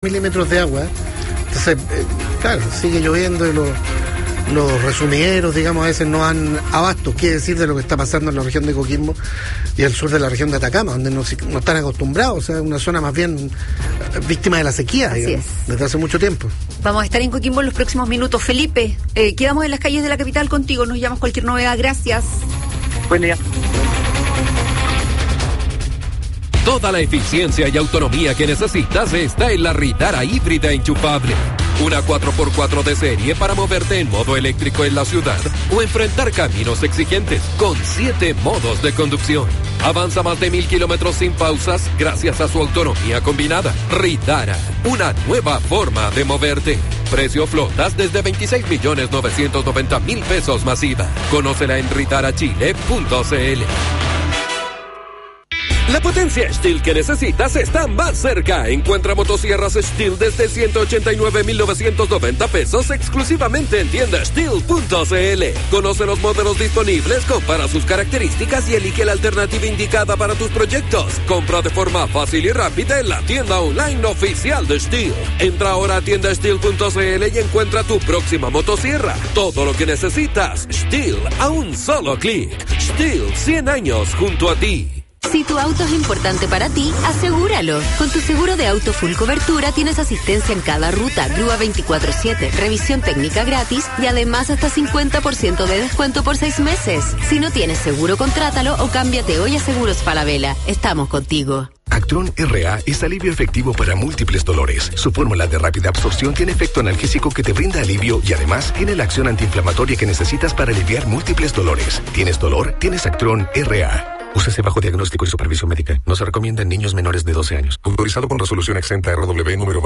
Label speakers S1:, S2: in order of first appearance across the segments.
S1: milímetros de agua. Entonces, claro, sigue lloviendo y los resumideros, digamos, a veces no dan abasto. ¿Qué decir de lo que está pasando en la región de Coquimbo y el sur de la región de Atacama, donde no están acostumbrados? O sea, una zona más bien víctima de la sequía, digamos, desde hace mucho tiempo.
S2: Vamos a estar en Coquimbo en los próximos minutos. Felipe, quedamos en las calles de la capital contigo. Nos llamas cualquier novedad. Gracias.
S3: Buen día.
S4: Toda la eficiencia y autonomía que necesitas está en la Ritara híbrida enchufable. Una 4x4 de serie para moverte en modo eléctrico en la ciudad o enfrentar caminos exigentes con 7 modos de conducción. Avanza más de 1000 kilómetros sin pausas gracias a su autonomía combinada. Ritara, una nueva forma de moverte. Precio flotas desde 26.990.000 pesos masiva. Conócela en ritarachile.cl. La potencia Stihl que necesitas está más cerca. Encuentra motosierras Stihl desde 189.990 pesos exclusivamente en tienda Stihl.cl. Conoce los modelos disponibles, compara sus características y elige la alternativa indicada para tus proyectos. Compra de forma fácil y rápida en la tienda online oficial de Stihl. Entra ahora a tienda Stihl.cl y encuentra tu próxima motosierra. Todo lo que necesitas, Stihl a un solo clic. Stihl, 100 años junto a ti.
S5: Si tu auto es importante para ti, asegúralo. Con tu seguro de auto full cobertura tienes asistencia en cada ruta, grúa 24/7, revisión técnica gratis y además hasta 50% de descuento por 6 meses. Si no tienes seguro, contrátalo o cámbiate hoy a Seguros Falabella. Estamos contigo.
S6: Actron RA es alivio efectivo para múltiples dolores. Su fórmula de rápida absorción tiene efecto analgésico que te brinda alivio y además tiene la acción antiinflamatoria que necesitas para aliviar múltiples dolores. ¿Tienes dolor? Tienes Actron RA. Úsese bajo diagnóstico y supervisión médica. No se recomienda en niños menores de 12 años. Autorizado con resolución exenta RW número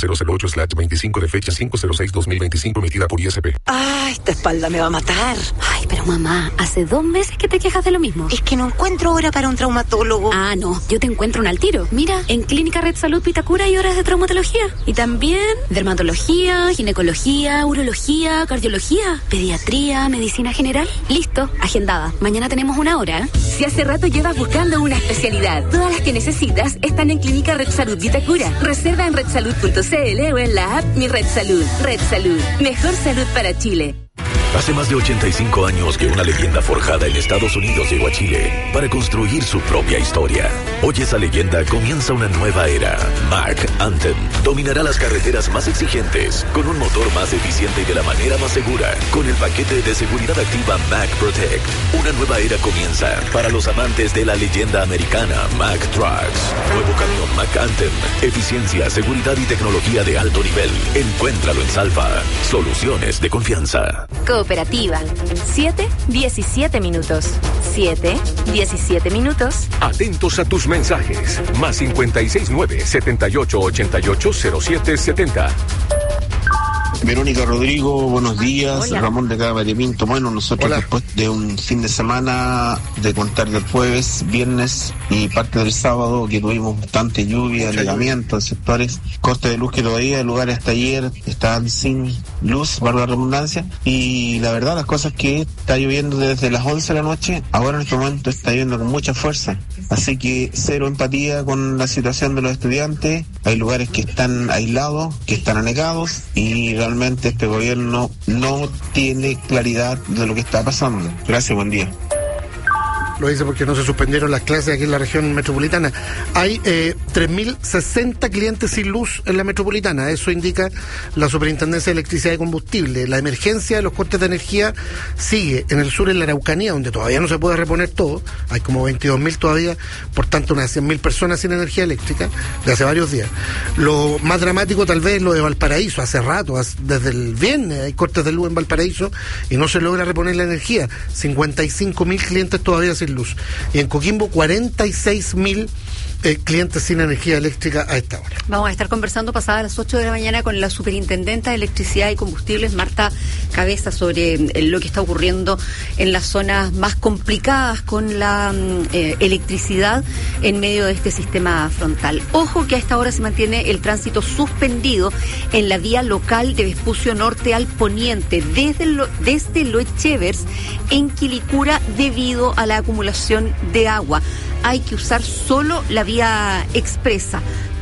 S6: 21008/25 de fecha 506/2025 emitida por ISP.
S7: ¡Ay, esta espalda me va a matar!
S5: Ay, pero mamá, hace 2 meses que te quejas de lo mismo.
S7: Es que no encuentro hora para un traumatólogo.
S5: Ah, no, yo te encuentro un al tiro. Mira, en Clínica Red Salud Vitacura hay horas de traumatología. Y también dermatología, ginecología, urología, cardiología, pediatría, medicina general. Listo, agendada. Mañana tenemos una hora.
S8: Si hace rato llevas buscando una especialidad, todas las que necesitas están en Clínica Red Salud Vitacura. Reserva en redsalud.cl o en la app Mi Red Salud. Red Salud, mejor salud para Chile.
S9: Hace más de 85 años que una leyenda forjada en Estados Unidos llegó a Chile para construir su propia historia. Hoy esa leyenda comienza una nueva era. Mack Anthem dominará las carreteras más exigentes con un motor más eficiente y de la manera más segura con el paquete de seguridad activa Mack Protect. Una nueva era comienza para los amantes de la leyenda americana Mack Trucks. Nuevo camión Mack Anthem. Eficiencia, seguridad y tecnología de alto nivel. Encuéntralo en Salva. Soluciones de confianza.
S8: Cooperativa. 7:17 minutos. 7:17 minutos.
S4: Atentos a tus mensajes. Más 569-7888-0770.
S10: Verónica Rodrigo, buenos días.
S2: Hola.
S10: Ramón de Caballero Pinto. Bueno, nosotros después de un fin de semana, de contar del jueves, viernes y parte del sábado, que tuvimos bastante lluvia, anegamiento en sectores, corte de luz que todavía en lugares hasta ayer estaban sin luz, valga la redundancia, y la verdad las cosas que está lloviendo desde las 11 de la noche, ahora en este momento está lloviendo con mucha fuerza, así que cero empatía con la situación de los estudiantes. Hay lugares que están aislados, que están anegados, y realmente este gobierno no tiene claridad de lo que está pasando. Gracias, buen día.
S1: Lo dice porque no se suspendieron las clases aquí en la región metropolitana. Hay 3.060 clientes sin luz en la metropolitana. Eso indica la Superintendencia de Electricidad y Combustible. La emergencia de los cortes de energía sigue en el sur, en la Araucanía, donde todavía no se puede reponer todo. Hay como 22.000 todavía, por tanto unas 100.000 personas sin energía eléctrica de hace varios días. Lo más dramático tal vez es lo de Valparaíso. Hace rato, desde el viernes hay cortes de luz en Valparaíso y no se logra reponer la energía. 55.000 clientes todavía sin luz. Y en Coquimbo 46.000 clientes sin energía eléctrica a esta hora.
S2: Vamos a estar conversando pasadas las 8 de la mañana con la Superintendenta de Electricidad y Combustibles, Marta Cabeza, sobre lo que está ocurriendo en las zonas más complicadas con la electricidad en medio de este sistema frontal. Ojo que a esta hora se mantiene el tránsito suspendido en la vía local de Vespucio Norte al poniente, desde Loechevers en Quilicura, debido a la acumulación de agua. Hay que usar solo la vía expresa.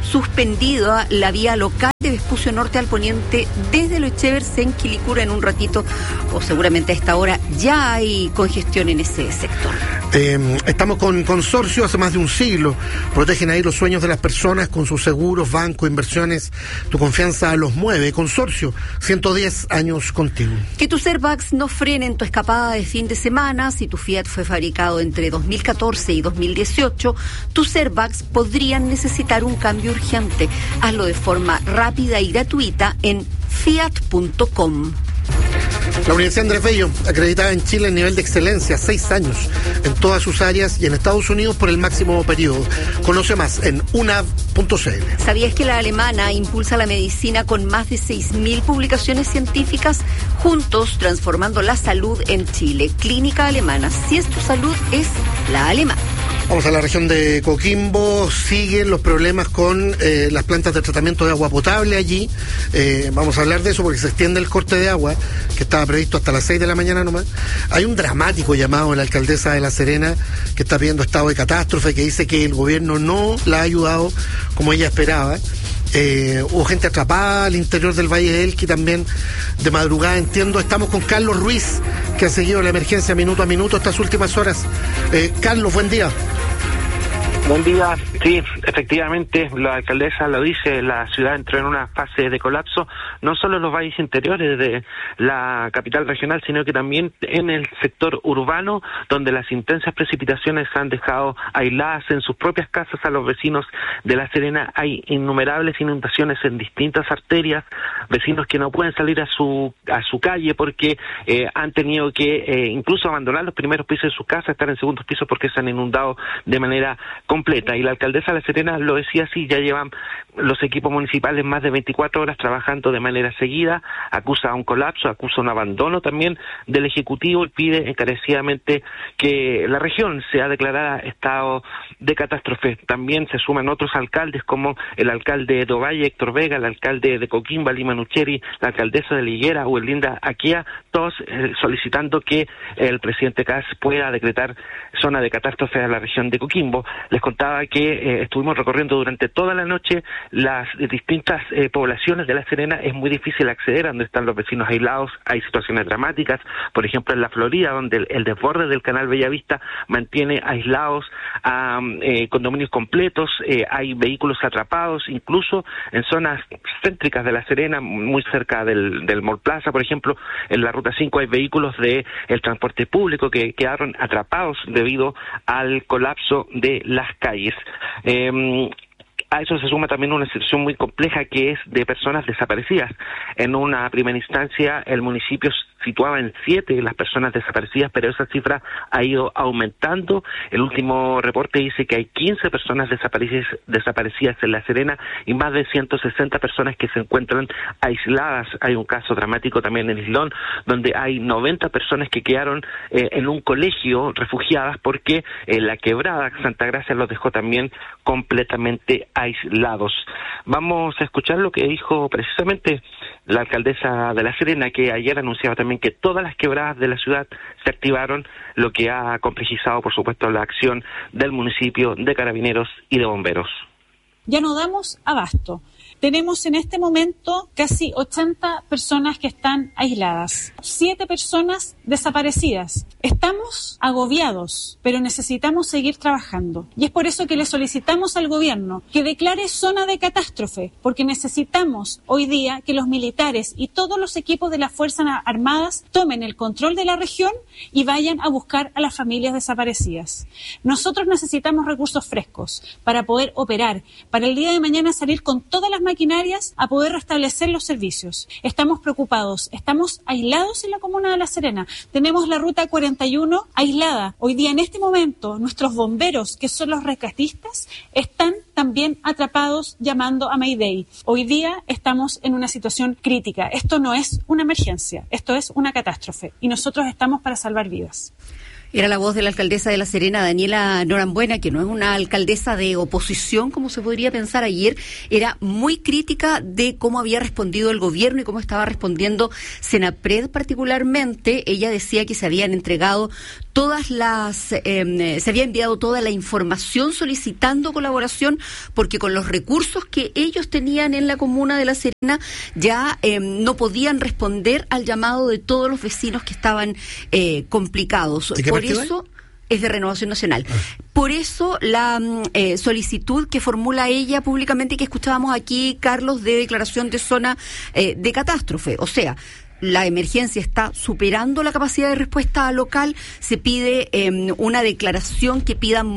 S2: suspendida la vía local de Vespucio Norte al poniente desde Los Echevers en Quilicura. En un ratito, o seguramente a esta hora, ya hay congestión en ese sector.
S1: Estamos con Consorcio, hace más de un siglo. Protegen ahí los sueños de las personas con sus seguros, bancos, inversiones. Tu confianza los mueve. Consorcio, 110 años contigo.
S2: Que tus airbags no frenen tu escapada de fin de semana. Si tu Fiat fue fabricado entre 2014 y 2018, tus airbags podrían necesitar un cambio urgente. Hazlo de forma rápida y gratuita en fiat.com.
S1: La Universidad Andrés Bello, acreditada en Chile en nivel de excelencia, 6 años en todas sus áreas y en Estados Unidos por el máximo periodo. Conoce más en unav.cl.
S2: ¿Sabías que la alemana impulsa la medicina con más de 6.000 publicaciones científicas? Juntos transformando la salud en Chile. Clínica Alemana. Si es tu salud, es la alemana.
S1: Vamos a la región de Coquimbo. Siguen los problemas con las plantas de tratamiento de agua potable allí. Vamos a hablar de eso porque se extiende el corte de agua, que estaba previsto hasta las 6 de la mañana nomás. Hay un dramático llamado de la alcaldesa de La Serena, que está pidiendo estado de catástrofe, que dice que el gobierno no la ha ayudado como ella esperaba. Hubo gente atrapada al interior del Valle de Elqui también de madrugada, entiendo. Estamos con Carlos Ruiz, que ha seguido la emergencia minuto a minuto estas últimas horas. Carlos, buen día.
S3: Buen día. Sí, efectivamente, la alcaldesa lo dice, la ciudad entró en una fase de colapso, no solo en los valles interiores de la capital regional, sino que también en el sector urbano, donde las intensas precipitaciones han dejado aisladas en sus propias casas a los vecinos de La Serena. Hay innumerables inundaciones en distintas arterias, vecinos que no pueden salir a su calle porque han tenido que incluso abandonar los primeros pisos de sus casas, estar en segundos pisos porque se han inundado de manera completa. Y la alcaldesa de La Serena lo decía así: ya llevan los equipos municipales más de 24 horas trabajando de manera seguida, acusa un colapso, acusa un abandono también del Ejecutivo y pide encarecidamente que la región sea declarada estado de catástrofe. También se suman otros alcaldes como el alcalde de Ovalle, Héctor Vega, el alcalde de Coquimbo, Lima Nucheri, la alcaldesa de Liguera, Uelinda Aquia, todos solicitando que el presidente Kast pueda decretar zona de catástrofe a la región de Coquimbo. Les contaba que estuvimos recorriendo durante toda la noche las distintas poblaciones de La Serena. Es muy difícil acceder a donde están los vecinos aislados. Hay situaciones dramáticas, por ejemplo en la Florida, donde el desborde del canal Bellavista mantiene aislados a condominios completos. Hay vehículos atrapados, incluso en zonas céntricas de La Serena, muy cerca del Mall Plaza, por ejemplo. En la Ruta 5 hay vehículos del transporte público que quedaron atrapados debido al colapso de las calles. A eso se suma también una situación muy compleja que es de personas desaparecidas. En una primera instancia el municipio situaba en 7 las personas desaparecidas, pero esa cifra ha ido aumentando. El último reporte dice que hay 15 personas desaparecidas en La Serena y más de 160 personas que se encuentran aisladas. Hay un caso dramático también en Islón, donde hay 90 personas que quedaron en un colegio refugiadas porque la quebrada Santa Gracia los dejó también completamente aislados. Vamos a escuchar lo que dijo precisamente la alcaldesa de La Serena, que ayer anunciaba también que todas las quebradas de la ciudad se activaron, lo que ha complejizado, por supuesto, la acción del municipio, de carabineros y de bomberos.
S11: Ya no damos abasto. Tenemos en este momento casi 80 personas que están aisladas, 7 personas desaparecidas. Estamos agobiados, pero necesitamos seguir trabajando. Y es por eso que le solicitamos al gobierno que declare zona de catástrofe, porque necesitamos hoy día que los militares y todos los equipos de las Fuerzas Armadas tomen el control de la región y vayan a buscar a las familias desaparecidas. Nosotros necesitamos recursos frescos para poder operar, para el día de mañana salir con todas las maquinarias a poder restablecer los servicios. Estamos preocupados, estamos aislados en la comuna de La Serena. Tenemos la ruta 41 aislada. Hoy día, en este momento, nuestros bomberos, que son los rescatistas, están también atrapados llamando a Mayday. Hoy día estamos en una situación crítica. Esto no es una emergencia, esto es una catástrofe y nosotros estamos para salvar vidas.
S2: Era la voz de la alcaldesa de La Serena, Daniela Norambuena, que no es una alcaldesa de oposición, como se podría pensar ayer. Era muy crítica de cómo había respondido el gobierno y cómo estaba respondiendo Senapred particularmente. Ella decía que se habían entregado todas las se había enviado toda la información solicitando colaboración, porque con los recursos que ellos tenían en la comuna de La Serena ya no podían responder al llamado de todos los vecinos que estaban complicados. Por eso es de Renovación Nacional. Por eso la solicitud que formula ella públicamente y que escuchábamos aquí, Carlos, de declaración de zona de catástrofe. O sea, la emergencia está superando la capacidad de respuesta local, se pide una declaración que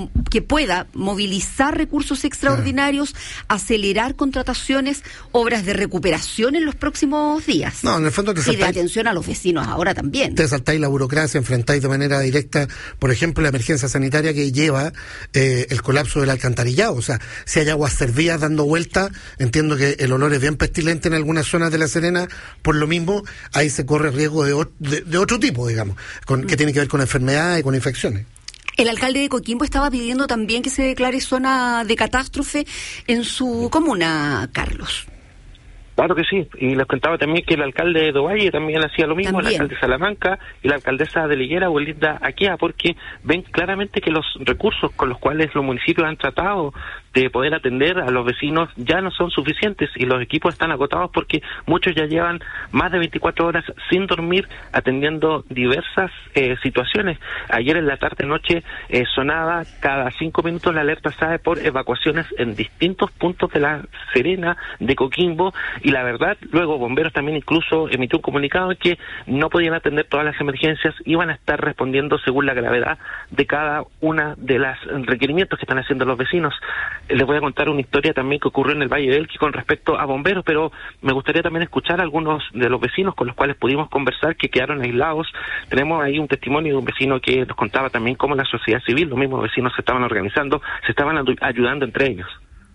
S2: pueda movilizar recursos extraordinarios, acelerar contrataciones, obras de recuperación en los próximos días.
S1: No, en el fondo
S2: y de atención a los vecinos ahora también.
S1: Te saltáis la burocracia, enfrentáis de manera directa, por ejemplo, la emergencia sanitaria que lleva el colapso del alcantarillado. O sea, si hay aguas servidas dando vuelta, entiendo que el olor es bien pestilente en algunas zonas de La Serena, por lo mismo ahí se corre riesgo de otro tipo, digamos, que tiene que ver con enfermedades y con infecciones.
S2: El alcalde de Coquimbo estaba pidiendo también que se declare zona de catástrofe en su comuna, Carlos.
S3: Claro que sí, y les contaba también que el alcalde de Ovalle también hacía lo mismo, el alcalde de Salamanca y la alcaldesa de Liguera, Welinda Aquea, porque ven claramente que los recursos con los cuales los municipios han tratado de poder atender a los vecinos ya no son suficientes y los equipos están agotados porque muchos ya llevan más de 24 horas sin dormir atendiendo diversas situaciones. Ayer en la tarde-noche sonaba cada 5 minutos la alerta SAE por evacuaciones en distintos puntos de La Serena, de Coquimbo, y la verdad, luego Bomberos también incluso emitió un comunicado en que no podían atender todas las emergencias, iban a estar respondiendo según la gravedad de cada una de las requerimientos que están haciendo los vecinos. Les voy a contar una historia también que ocurrió en el Valle del Elqui con respecto a bomberos, pero me gustaría también escuchar a algunos de los vecinos con los cuales pudimos conversar que quedaron aislados. Tenemos ahí un testimonio de un vecino que nos contaba también cómo la sociedad civil, los mismos vecinos se estaban organizando, se estaban ayudando entre ellos.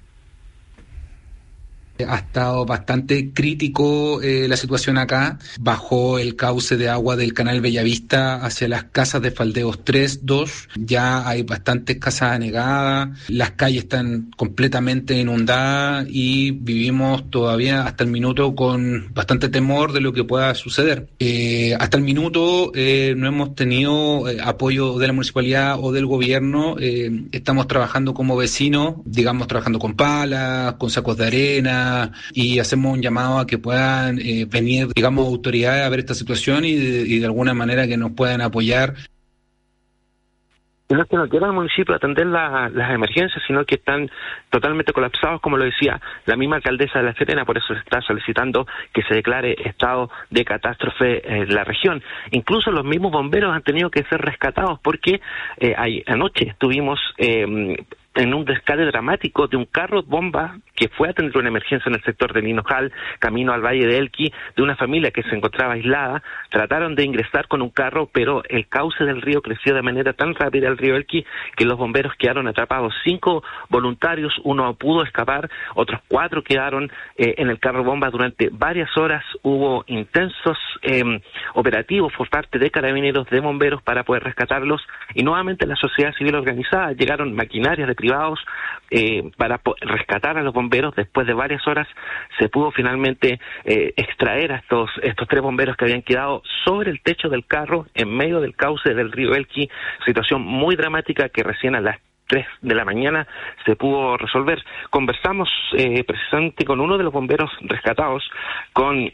S12: Ha estado bastante crítico la situación acá. Bajó el cauce de agua del canal Bellavista hacia las casas de Faldeos 3, 2. Ya hay bastantes casas anegadas. Las calles están completamente inundadas y vivimos todavía hasta el minuto con bastante temor de lo que pueda suceder. Hasta el minuto no hemos tenido apoyo de la municipalidad o del gobierno. Estamos trabajando como vecinos, digamos, trabajando con palas, con sacos de arena, y hacemos un llamado a que puedan venir, digamos, autoridades a ver esta situación y de alguna manera que nos puedan apoyar.
S3: No es que no quiera el municipio atender las emergencias, sino que están totalmente colapsados, como lo decía la misma alcaldesa de La Serena, por eso se está solicitando que se declare estado de catástrofe en la región. Incluso los mismos bomberos han tenido que ser rescatados porque anoche estuvimos en un rescate dramático de un carro bomba que fue a atender una emergencia en el sector de Ninojal, camino al Valle de Elqui, de una familia que se encontraba aislada. Trataron de ingresar con un carro, pero el cauce del río creció de manera tan rápida el río Elqui que los bomberos quedaron atrapados. 5 voluntarios, uno pudo escapar, otros 4 quedaron en el carro bomba durante varias horas. Hubo intensos operativos por parte de carabineros, de bomberos para poder rescatarlos, y nuevamente la sociedad civil organizada, llegaron maquinarias de privados para rescatar a los bomberos. Después de varias horas se pudo finalmente extraer a estos 3 bomberos que habían quedado sobre el techo del carro en medio del cauce del río Elqui. Situación muy dramática que recién a las 3 de la mañana se pudo resolver. Conversamos precisamente con uno de los bomberos rescatados, con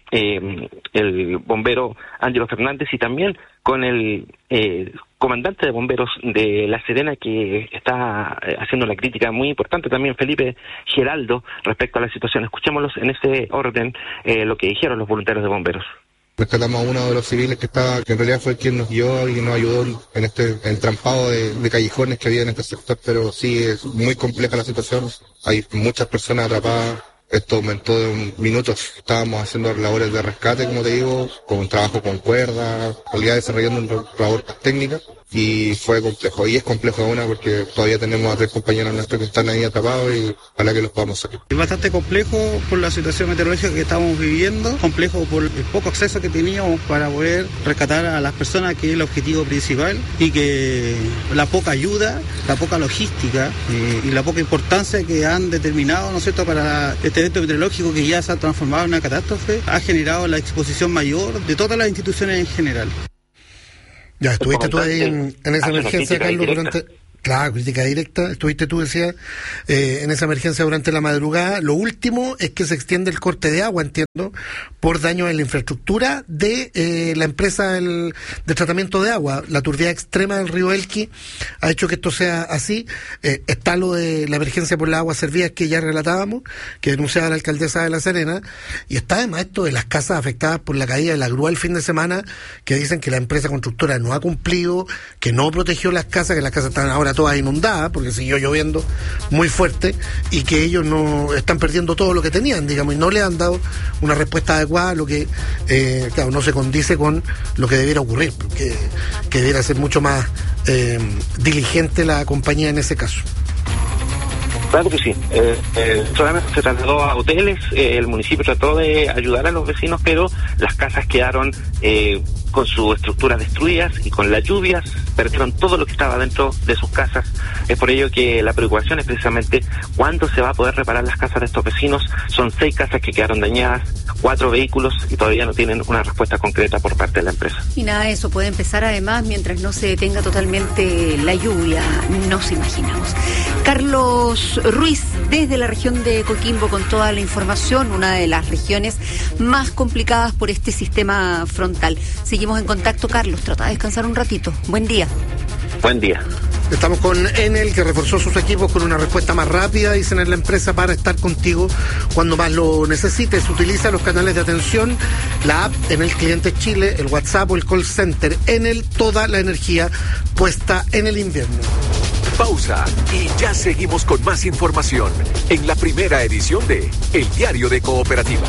S3: el bombero Ángelo Fernández, y también con el comandante de bomberos de La Serena, que está haciendo una crítica muy importante también, Felipe Geraldo, respecto a la situación. Escuchémoslos en ese orden lo que dijeron los voluntarios de bomberos.
S13: Rescatamos a uno de los civiles que en realidad fue quien nos guió y nos ayudó en este entrampado de callejones que había en este sector, pero sí es muy compleja la situación, hay muchas personas atrapadas. Esto aumentó de minutos. Estábamos haciendo labores de rescate, como te digo, con un trabajo con cuerdas, en realidad desarrollando una labor técnica, y fue complejo. Y es complejo aún porque todavía tenemos a 3 compañeros nuestros que están ahí atrapados y ojalá que los podamos sacar.
S14: Es bastante complejo por la situación meteorológica que estamos viviendo, complejo por el poco acceso que teníamos para poder rescatar a las personas, que es el objetivo principal, y que la poca ayuda, la poca logística y la poca importancia que han determinado, ¿no es cierto?, para este evento meteorológico que ya se ha transformado en una catástrofe, ha generado la exposición mayor de todas las instituciones en general.
S1: Ya, estuviste tú ahí en esa emergencia, Carlos, durante... Claro, crítica directa. Estuviste tú, decías, en esa emergencia durante la madrugada. Lo último es que se extiende el corte de agua, entiendo, por daño en la infraestructura de la empresa de tratamiento de agua. La turbidez extrema del río Elqui ha hecho que esto sea así. Está lo de la emergencia por las aguas servidas que ya relatábamos, que denunciaba la alcaldesa de La Serena. Y está además esto de las casas afectadas por la caída de la grúa el fin de semana, que dicen que la empresa constructora no ha cumplido, que no protegió las casas, que las casas están ahora todas inundadas porque siguió lloviendo muy fuerte y que ellos no están perdiendo todo lo que tenían, digamos, y no le han dado una respuesta adecuada, lo que claro, no se condice con lo que debiera ocurrir, que debiera ser mucho más diligente la compañía en ese caso.
S3: Claro que sí. Solamente se trasladó a hoteles, el municipio trató de ayudar a los vecinos, pero las casas quedaron con sus estructuras destruidas y con las lluvias perdieron todo lo que estaba dentro de sus casas. Es por ello que la preocupación es precisamente cuándo se va a poder reparar las casas de estos vecinos. Son 6 casas que quedaron dañadas, 4 vehículos y todavía no tienen una respuesta concreta por parte de la empresa.
S2: Y nada de eso puede empezar además mientras no se detenga totalmente la lluvia, nos imaginamos. Carlos Ruiz, desde la región de Coquimbo, con toda la información, una de las regiones más complicadas por este sistema frontal. Seguimos en contacto, Carlos, trata de descansar un ratito. Buen día.
S3: Buen día.
S1: Estamos con Enel, que reforzó sus equipos con una respuesta más rápida, dicen en la empresa, para estar contigo cuando más lo necesites. Utiliza los canales de atención, la app Enel Clientes Chile, el WhatsApp o el call center. Enel, toda la energía puesta en el invierno.
S9: Pausa y ya seguimos con más información en la primera edición de El Diario de Cooperativa.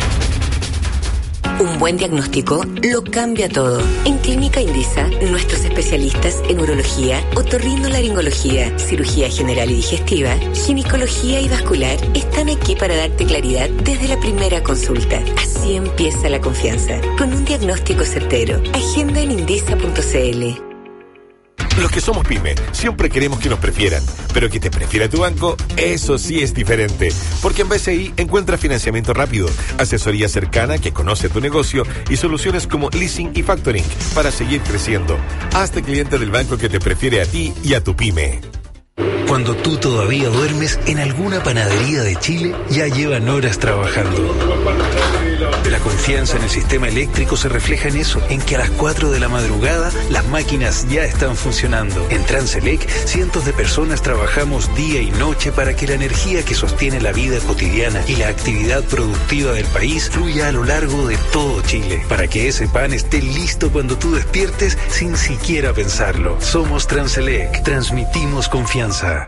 S5: Un buen diagnóstico lo cambia todo. En Clínica Indisa, nuestros especialistas en urología, otorrinolaringología, cirugía general y digestiva, ginecología y vascular están aquí para darte claridad desde la primera consulta. Así empieza la confianza, con un diagnóstico certero. Agenda en indisa.cl.
S15: Los que somos pyme siempre queremos que nos prefieran, pero que te prefiera tu banco, eso sí es diferente. Porque en BCI encuentras financiamiento rápido, asesoría cercana que conoce tu negocio y soluciones como leasing y factoring para seguir creciendo. Hazte cliente del banco que te prefiere a ti y a tu pyme.
S16: Cuando tú todavía duermes, en alguna panadería de Chile ya llevan horas trabajando. La confianza en el sistema eléctrico se refleja en eso, en que a las 4 de la madrugada las máquinas ya están funcionando. En Transelec, cientos de personas trabajamos día y noche para que la energía que sostiene la vida cotidiana y la actividad productiva del país fluya a lo largo de todo Chile, para que ese pan esté listo cuando tú despiertes sin siquiera pensarlo. Somos Transelec, transmitimos confianza.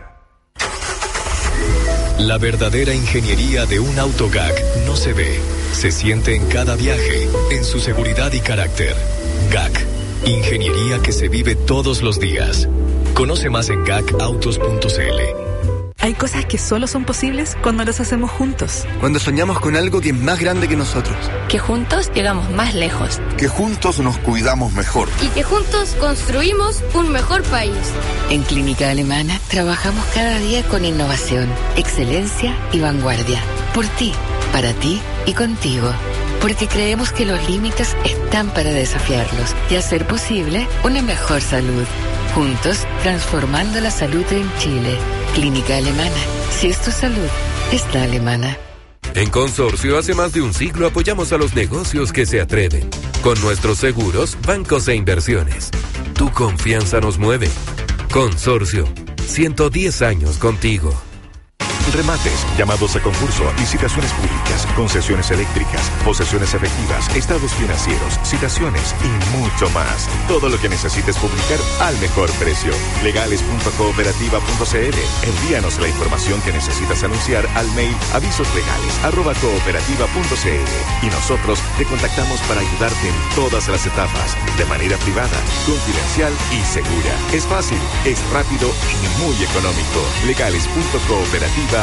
S6: La verdadera ingeniería de un auto GAC no se ve, se siente en cada viaje, en su seguridad y carácter. GAC, ingeniería que se vive todos los días. Conoce más en gacautos.cl.
S17: Hay cosas que solo son posibles cuando las hacemos juntos.
S18: Cuando soñamos con algo que es más grande que nosotros.
S19: Que juntos llegamos más lejos.
S20: Que juntos nos cuidamos mejor.
S21: Y que juntos construimos un mejor país.
S5: En Clínica Alemana trabajamos cada día con innovación, excelencia y vanguardia. Por ti, para ti y contigo. Porque creemos que los límites están para desafiarlos y hacer posible una mejor salud. Juntos, transformando la salud en Chile. Clínica Alemana. Si es tu salud, es la alemana.
S4: En Consorcio, hace más de un siglo apoyamos a los negocios que se atreven. Con nuestros seguros, bancos e inversiones. Tu confianza nos mueve. Consorcio, 110 años contigo.
S6: Remates, llamados a concurso, licitaciones públicas, concesiones eléctricas, posesiones efectivas, estados financieros, citaciones y mucho más. Todo lo que necesites publicar al mejor precio. Legales.cooperativa.cl. Envíanos la información que necesitas anunciar al mail avisoslegales@cooperativa.cl y nosotros te contactamos para ayudarte en todas las etapas, de manera privada, confidencial y segura. Es fácil, es rápido y muy económico. Legales.cooperativa.cl.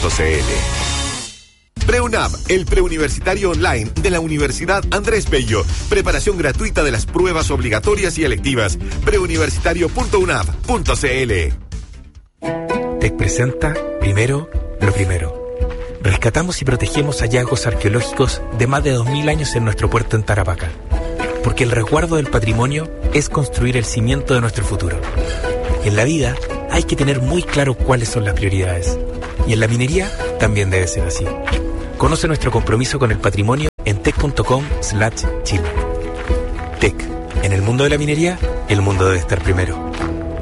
S15: PreUNAV, el preuniversitario online de la Universidad Andrés Bello. Preparación gratuita de las pruebas obligatorias y electivas. preuniversitario.unav.cl.
S22: TEC presenta Primero lo Primero. Rescatamos y protegemos hallazgos arqueológicos de más de 2000 años en nuestro puerto en Tarapacá. porque el resguardo del patrimonio es construir el cimiento de nuestro futuro. En la vida hay que tener muy claro cuáles son las prioridades. Y en la minería también debe ser así. Conoce nuestro compromiso con el patrimonio en tec.com/Chile. Tec. En el mundo de la minería, el mundo debe estar primero.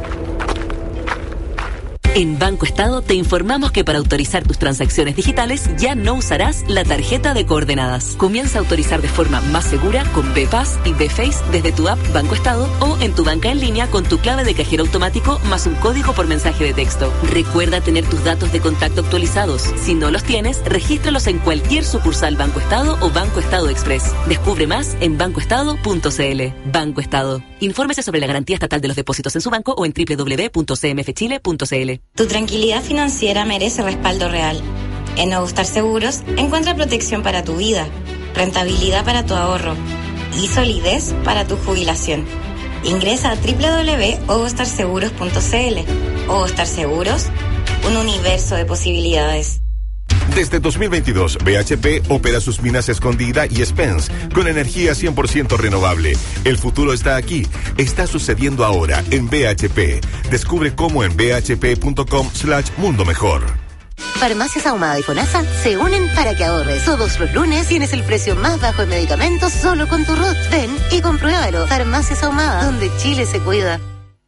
S5: En Banco Estado te informamos que para autorizar tus transacciones digitales ya no usarás la tarjeta de coordenadas. Comienza a autorizar de forma más segura con BPass y BFace desde tu app Banco Estado o en tu banca en línea con tu clave de cajero automático más un código por mensaje de texto. Recuerda tener tus datos de contacto actualizados. Si no los tienes, regístralos en cualquier sucursal Banco Estado o Banco Estado Express. Descubre más en bancoestado.cl. Banco Estado. Infórmese sobre la garantía estatal de los depósitos en su banco o en www.cmfchile.cl.
S7: Tu tranquilidad financiera merece respaldo real. En Ogostar Seguros encuentra protección para tu vida, rentabilidad para tu ahorro y solidez para tu jubilación. Ingresa a www.ogostarseguros.cl. Ogostar Seguros, un universo de posibilidades.
S15: Desde 2022, BHP opera sus minas Escondida y Spence con energía 100% renovable. El futuro está aquí. Está sucediendo ahora en BHP. Descubre cómo en bhp.com/mundo mejor.
S8: Farmacias Ahumada y FONASA se unen para que ahorres. Todos los lunes tienes el precio más bajo en medicamentos solo con tu RUT. Ven y compruébalo. Farmacias Ahumada, donde Chile se cuida.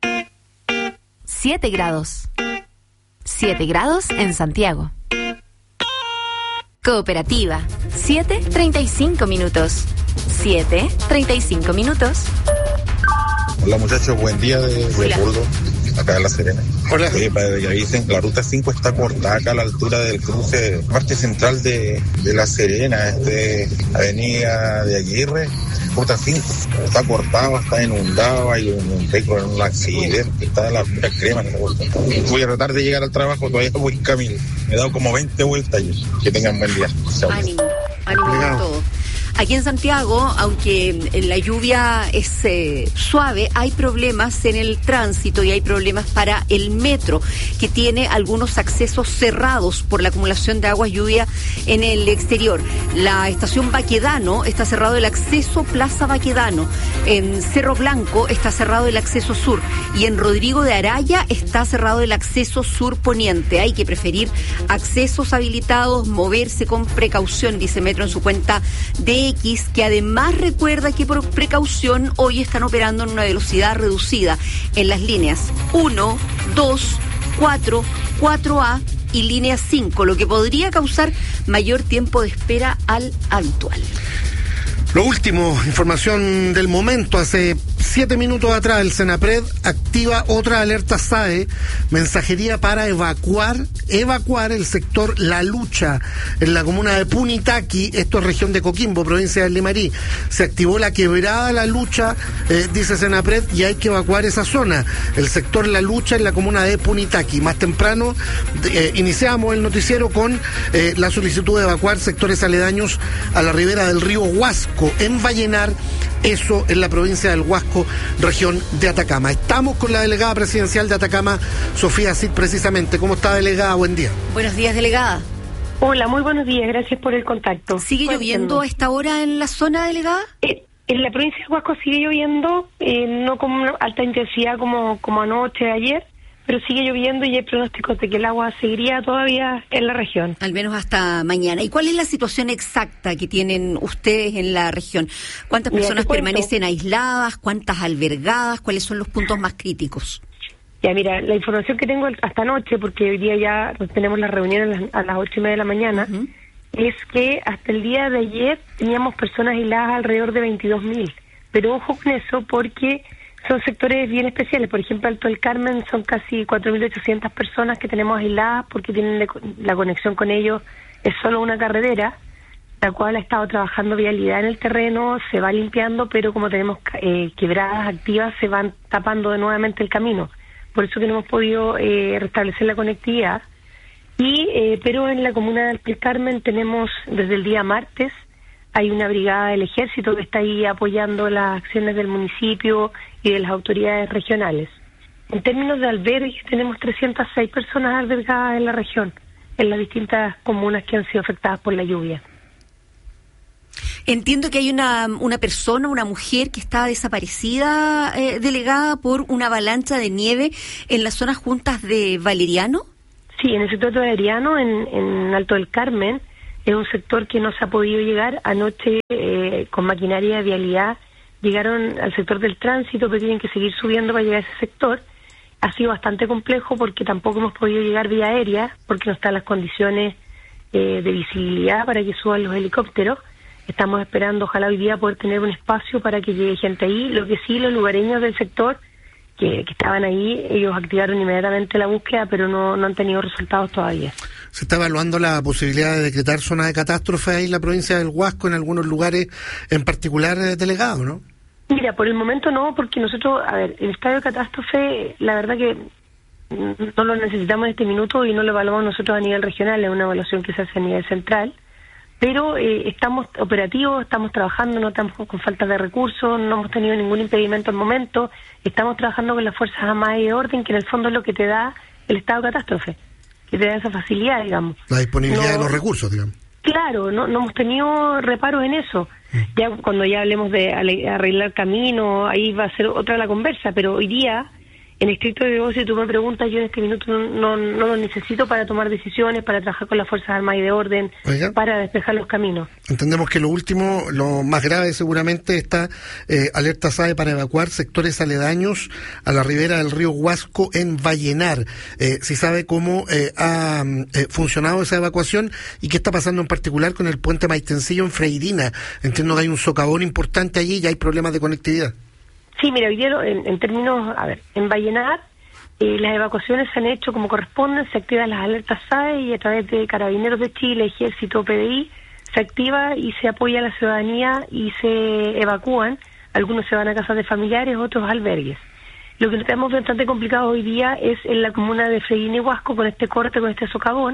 S23: 7 grados. 7 grados en Santiago. Cooperativa, 7:35 minutos. 7:35 minutos.
S24: Hola muchachos, buen día de Burgo, acá en La Serena.
S1: Hola.
S24: Para que avisen, la ruta 5 está cortada acá a la altura del cruce, parte central de La Serena, avenida de Aguirre. Ruta 5 está cortado, está inundado, hay un vehículo en un accidente, está la pura crema. Voy a tratar de llegar al trabajo, todavía voy en camino. Me he dado como 20 vueltas. Que tengan buen día.
S2: Ánimo a todo. Aquí en Santiago, aunque la lluvia es suave, hay problemas en el tránsito y hay problemas para el metro, que tiene algunos accesos cerrados por la acumulación de agua y lluvia en el exterior. La estación Baquedano está cerrado el acceso Plaza Baquedano. En Cerro Blanco está cerrado el acceso sur. Y en Rodrigo de Araya está cerrado el acceso sur poniente. Hay que preferir accesos habilitados, moverse con precaución, dice Metro en su cuenta de X, que además recuerda que por precaución hoy están operando en una velocidad reducida en las líneas 1, 2, 4, 4A y línea 5, lo que podría causar mayor tiempo de espera al habitual.
S1: Lo último, información del momento. Hace 7 minutos atrás el Senapred activa otra alerta SAE, mensajería para evacuar el sector La Lucha en la comuna de Punitaqui, esto es región de Coquimbo, provincia del Limarí. Se activó la quebrada La Lucha, dice Senapred, y hay que evacuar esa zona, el sector La Lucha en la comuna de Punitaqui. Más temprano iniciamos el noticiero con la solicitud de evacuar sectores aledaños a la ribera del río Huasco, en Vallenar, eso en la provincia del Huasco, región de Atacama. Estamos con la delegada presidencial de Atacama, Sofía Cid, precisamente. ¿Cómo está, delegada? Buen día.
S2: Buenos días, delegada.
S25: Hola, muy buenos días, gracias por el contacto.
S2: ¿Sigue lloviendo a esta hora en la zona, delegada?
S25: En la provincia del Huasco sigue lloviendo, no con alta intensidad como anoche, ayer, pero sigue lloviendo y hay pronósticos de que el agua seguiría todavía en la región.
S2: Al menos hasta mañana. ¿Y cuál es la situación exacta que tienen ustedes en la región? ¿Cuántas personas permanecen aisladas? ¿Cuántas albergadas? ¿Cuáles son los puntos más críticos?
S25: Ya, mira, la información que tengo hasta anoche, porque hoy día ya tenemos la reunión a las 8:30 de la mañana, es que hasta el día de ayer teníamos personas aisladas alrededor de 22.000. Pero ojo con eso, porque son sectores bien especiales. Por ejemplo, Alto del Carmen son casi 4.800 personas que tenemos aisladas porque tienen la conexión con ellos. Es solo una carretera, la cual ha estado trabajando vialidad en el terreno, se va limpiando, pero como tenemos quebradas activas, se van tapando de nuevamente el camino. Por eso que no hemos podido restablecer la conectividad. Pero en la comuna de Alto del Carmen tenemos desde el día martes, hay una brigada del ejército que está ahí apoyando las acciones del municipio y de las autoridades regionales. En términos de albergues, tenemos 306 personas albergadas en la región, en las distintas comunas que han sido afectadas por la lluvia.
S2: Entiendo que hay una persona, una mujer que está desaparecida, delegada, por una avalancha de nieve en las zonas juntas de Valeriano.
S25: Sí, en el sector de Valeriano, en Alto del Carmen, es un sector que no se ha podido llegar. Anoche, con maquinaria de vialidad, llegaron al sector del tránsito, pero tienen que seguir subiendo para llegar a ese sector. Ha sido bastante complejo porque tampoco hemos podido llegar vía aérea, porque no están las condiciones de visibilidad para que suban los helicópteros. Estamos esperando, ojalá hoy día, poder tener un espacio para que llegue gente ahí. Lo que sí, los lugareños del sector que estaban ahí, ellos activaron inmediatamente la búsqueda, pero no han tenido resultados todavía.
S1: ¿Se está evaluando la posibilidad de decretar zona de catástrofe ahí en la provincia del Huasco, en algunos lugares en particular, delegado, no?
S25: Mira, por el momento no, porque nosotros, el estado de catástrofe, la verdad que no lo necesitamos en este minuto y no lo evaluamos nosotros a nivel regional, es una evaluación que se hace a nivel central, pero estamos operativos, estamos trabajando, no estamos con falta de recursos, no hemos tenido ningún impedimento al momento, estamos trabajando con las Fuerzas Armadas y de Orden, que en el fondo es lo que te da el estado de catástrofe, que te da esa facilidad, digamos.
S1: La disponibilidad de los recursos, digamos.
S25: Claro, no hemos tenido reparos en eso. Ya cuando ya hablemos de arreglar camino, ahí va a ser otra la conversa, pero hoy día, en estricto rigor, si tú me preguntas, yo en este minuto no lo necesito para tomar decisiones, para trabajar con las Fuerzas Armadas y de Orden, para despejar los caminos.
S1: Entendemos que lo último, lo más grave seguramente, está alerta SAE para evacuar sectores aledaños a la ribera del río Huasco en Vallenar. Si sabe cómo ha funcionado esa evacuación y qué está pasando en particular con el puente Maitencillo en Freirina. Entiendo que hay un socavón importante allí y hay problemas de conectividad.
S25: Sí, mira, hoy día en términos, en Vallenar, las evacuaciones se han hecho como corresponden, se activan las alertas SAE y a través de Carabineros de Chile, Ejército, PDI, se activa y se apoya a la ciudadanía y se evacúan. Algunos se van a casas de familiares, otros a albergues. Lo que tenemos bastante complicado hoy día es en la comuna de Freirina y Huasco, con este corte, con este socavón,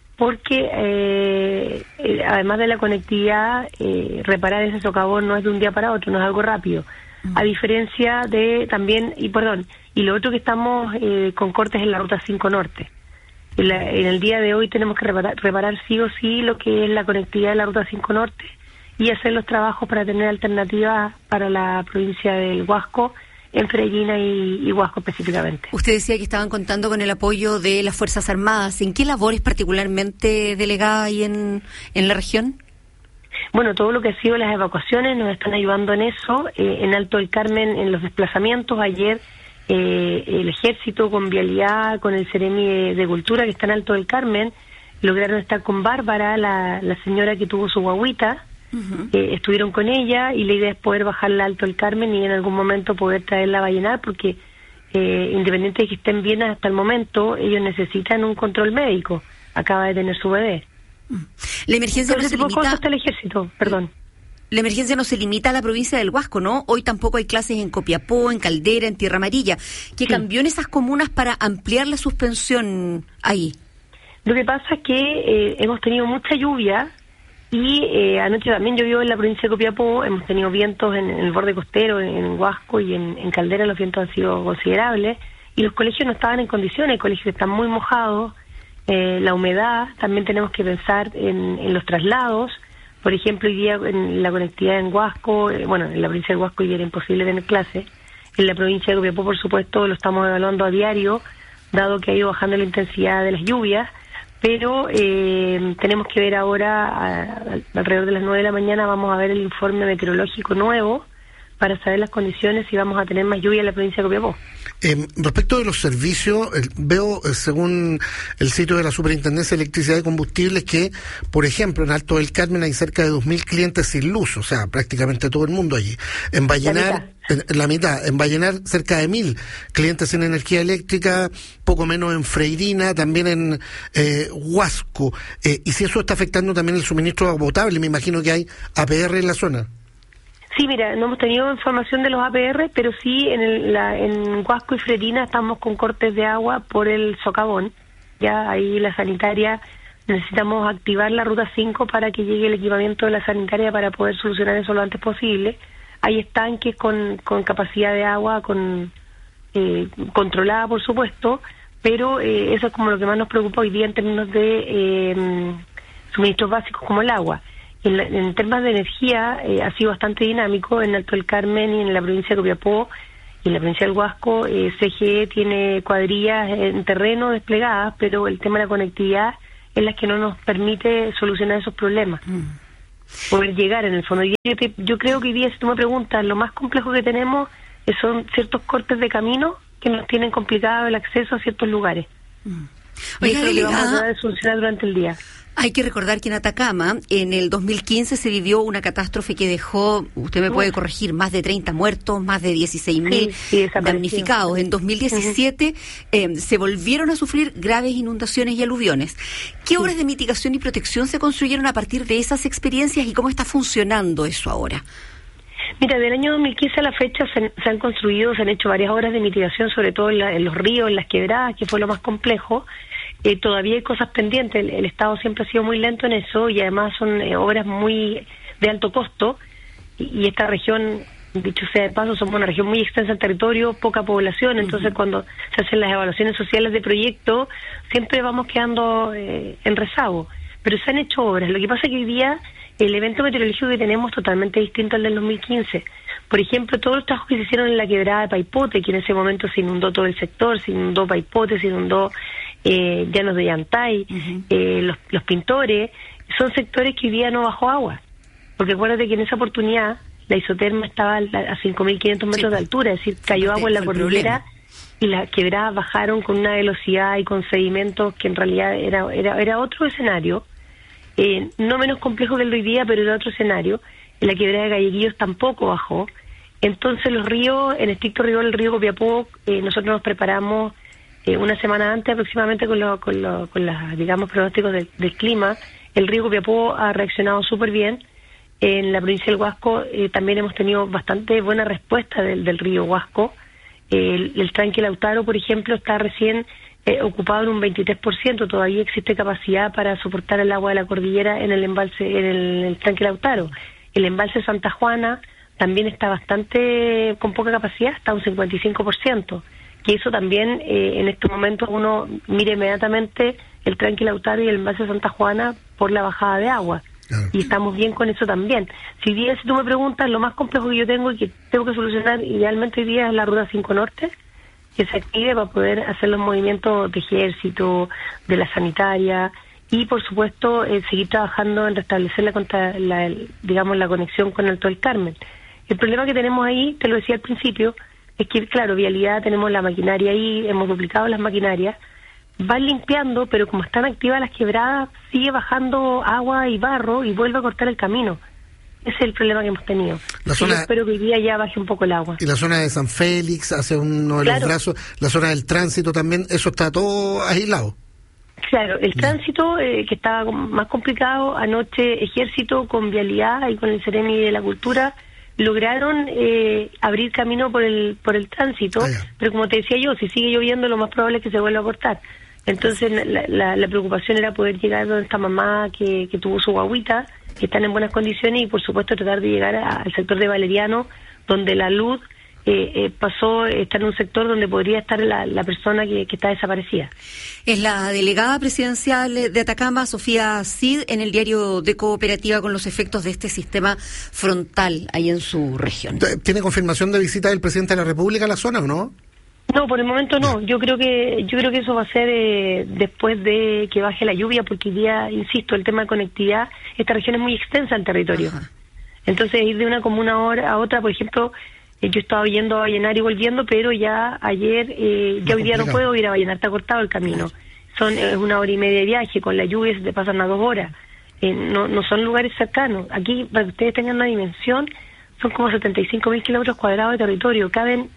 S25: porque además de la conectividad, reparar ese socavón no es de un día para otro, no es algo rápido. A diferencia de también, y lo otro que estamos con cortes en la Ruta 5 Norte. En el día de hoy tenemos que reparar sí o sí lo que es la conectividad de la Ruta 5 Norte y hacer los trabajos para tener alternativas para la provincia del Huasco, en Freirina y Huasco específicamente.
S2: Usted decía que estaban contando con el apoyo de las Fuerzas Armadas. ¿En qué labores particularmente, delegada, ahí en la región?
S25: Bueno, todo lo que ha sido las evacuaciones nos están ayudando en eso. En Alto del Carmen, en los desplazamientos, ayer el Ejército con Vialidad, con el Ceremi de Cultura, que está en Alto del Carmen, lograron estar con Bárbara, la señora que tuvo su guagüita. Estuvieron con ella y la idea es poder bajarla a Alto del Carmen y en algún momento poder traerla a Vallenar, porque independiente de que estén bien hasta el momento, ellos necesitan un control médico. Acaba de tener su bebé.
S2: La emergencia no se limita
S25: hasta el ejército, perdón.
S2: La emergencia no se limita a la provincia del Huasco, ¿no? Hoy tampoco hay clases en Copiapó, en Caldera, en Tierra Amarilla. ¿Qué cambió en esas comunas para ampliar la suspensión ahí?
S25: Lo que pasa es que hemos tenido mucha lluvia y anoche también llovió en la provincia de Copiapó. Hemos tenido vientos en el borde costero, en Huasco y en Caldera. Los vientos han sido considerables y los colegios no estaban en condiciones. Los colegios están muy mojados. La humedad, también tenemos que pensar en los traslados. Por ejemplo, hoy día en la conectividad en Huasco, en la provincia de Huasco hoy día era imposible tener clases. En la provincia de Copiapó, por supuesto, lo estamos evaluando a diario, dado que ha ido bajando la intensidad de las lluvias, pero tenemos que ver ahora, alrededor de las 9 de la mañana, vamos a ver el informe meteorológico nuevo para saber las condiciones si vamos a tener más lluvia en la provincia de Copiapó.
S1: Respecto de los servicios, veo, según el sitio de la Superintendencia de Electricidad y Combustibles, que, por ejemplo, en Alto del Carmen hay cerca de 2.000 clientes sin luz, o sea, prácticamente todo el mundo allí. En Vallenar, la mitad. En Vallenar, cerca de 1.000 clientes sin energía eléctrica, poco menos en Freirina, también en Huasco. Y si eso está afectando también el suministro de agua potable, me imagino que hay APR en la zona.
S25: Sí, mira, no hemos tenido información de los APR, pero sí en Huasco y Freirina estamos con cortes de agua por el socavón. Ya ahí la sanitaria, necesitamos activar la Ruta 5 para que llegue el equipamiento de la sanitaria para poder solucionar eso lo antes posible. Hay estanques con capacidad de agua, controlada, por supuesto, pero eso es como lo que más nos preocupa hoy día en términos de suministros básicos como el agua. En temas de energía ha sido bastante dinámico. En Alto del Carmen y en la provincia de Copiapó y en la provincia del Huasco, CGE tiene cuadrillas en terreno desplegadas, pero el tema de la conectividad es la que no nos permite solucionar esos problemas. Poder llegar en el fondo. Yo creo que hoy día, si tú me preguntas, lo más complejo que tenemos son ciertos cortes de camino que nos tienen complicado el acceso a ciertos lugares. Y eso es lo que vamos a tratar de solucionar durante el día.
S2: Hay que recordar que en Atacama, en el 2015 se vivió una catástrofe que dejó, usted me puede corregir, más de 30 muertos, más de 16.000 damnificados. En 2017 se volvieron a sufrir graves inundaciones y aluviones. ¿Qué obras de mitigación y protección se construyeron a partir de esas experiencias y cómo está funcionando eso ahora?
S25: Mira, del año 2015 a la fecha se han hecho varias obras de mitigación, sobre todo en los ríos, en las quebradas, que fue lo más complejo. Todavía hay cosas pendientes, el Estado siempre ha sido muy lento en eso y además son obras muy de alto costo y esta región, dicho sea de paso, somos una región muy extensa en territorio, poca población, entonces cuando se hacen las evaluaciones sociales de proyectos siempre vamos quedando en rezago, pero se han hecho obras. Lo que pasa es que hoy día el evento meteorológico que tenemos es totalmente distinto al del 2015. Por ejemplo, todos los trabajos que se hicieron en la quebrada de Paipote, que en ese momento se inundó todo el sector, se inundó Paipote, se inundó Llanos de Yantay, los Pintores, son sectores que hoy día no bajó agua. Porque acuérdate que en esa oportunidad la isoterma estaba a 5.500 metros de altura, es decir, cayó agua en la cordillera y las quebradas bajaron con una velocidad y con sedimentos que en realidad era otro escenario, no menos complejo que el de hoy día, pero era otro escenario. En la quebrada de Galleguillos tampoco bajó. Entonces los ríos, en estricto rigor el río Copiapó, nosotros nos preparamos una semana antes aproximadamente con los digamos, pronósticos del clima. El río Copiapó ha reaccionado súper bien. En la provincia del Huasco también hemos tenido bastante buena respuesta del río Huasco. El tranque Lautaro, por ejemplo, está recién ocupado en un 23%. Todavía existe capacidad para soportar el agua de la cordillera en el embalse, en el tranque Lautaro. El embalse Santa Juana también está bastante con poca capacidad, está a un 55%. Que eso también, en estos momentos, uno mira inmediatamente el tranque Lautaro y el embalse Santa Juana por la bajada de agua. Claro. Y estamos bien con eso también. Si tú me preguntas, lo más complejo que yo tengo y que tengo que solucionar idealmente hoy día es la Ruta 5 Norte, que se active para poder hacer los movimientos de ejército, de la sanitaria y, por supuesto, seguir trabajando en restablecer la conexión con Alto del Carmen. El problema que tenemos ahí, te lo decía al principio, es que, claro, vialidad, tenemos la maquinaria ahí, hemos duplicado las maquinarias, van limpiando, pero como están activas las quebradas, sigue bajando agua y barro y vuelve a cortar el camino. Ese es el problema que hemos tenido. Yo espero que hoy día ya baje un poco el agua.
S1: Y la zona de San Félix, hacia uno de los brazos, la zona del tránsito también, eso está todo aislado.
S25: Claro, el tránsito que estaba más complicado, anoche Ejército con vialidad y con el Seremi de la Cultura lograron abrir camino por el tránsito, pero como te decía yo, si sigue lloviendo lo más probable es que se vuelva a cortar. Entonces la preocupación era poder llegar donde está mamá que tuvo su guaguita, que están en buenas condiciones, y por supuesto tratar de llegar al sector de Valeriano, donde la luz pasó a estar en un sector donde podría estar la persona que está desaparecida.
S2: Es la delegada presidencial de Atacama, Sofía Cid, en el diario de Cooperativa, con los efectos de este sistema frontal ahí en su región.
S1: ¿Tiene confirmación de visita del presidente de la República a la zona o no?
S25: No, por el momento no. Yo creo que eso va a ser después de que baje la lluvia, porque hoy día, insisto, el tema de conectividad, esta región es muy extensa en territorio. Ajá. Entonces ir de una comuna a otra, por ejemplo, yo estaba yendo a Vallenar y volviendo, pero ya ayer, ya hoy día no puedo ir a Vallenar, está cortado el camino. Es 1 hora y media de viaje, con la lluvia se te pasan a 2 horas. No son lugares cercanos. Aquí, para que ustedes tengan una dimensión, son como 75.000 kilómetros cuadrados de territorio. Caben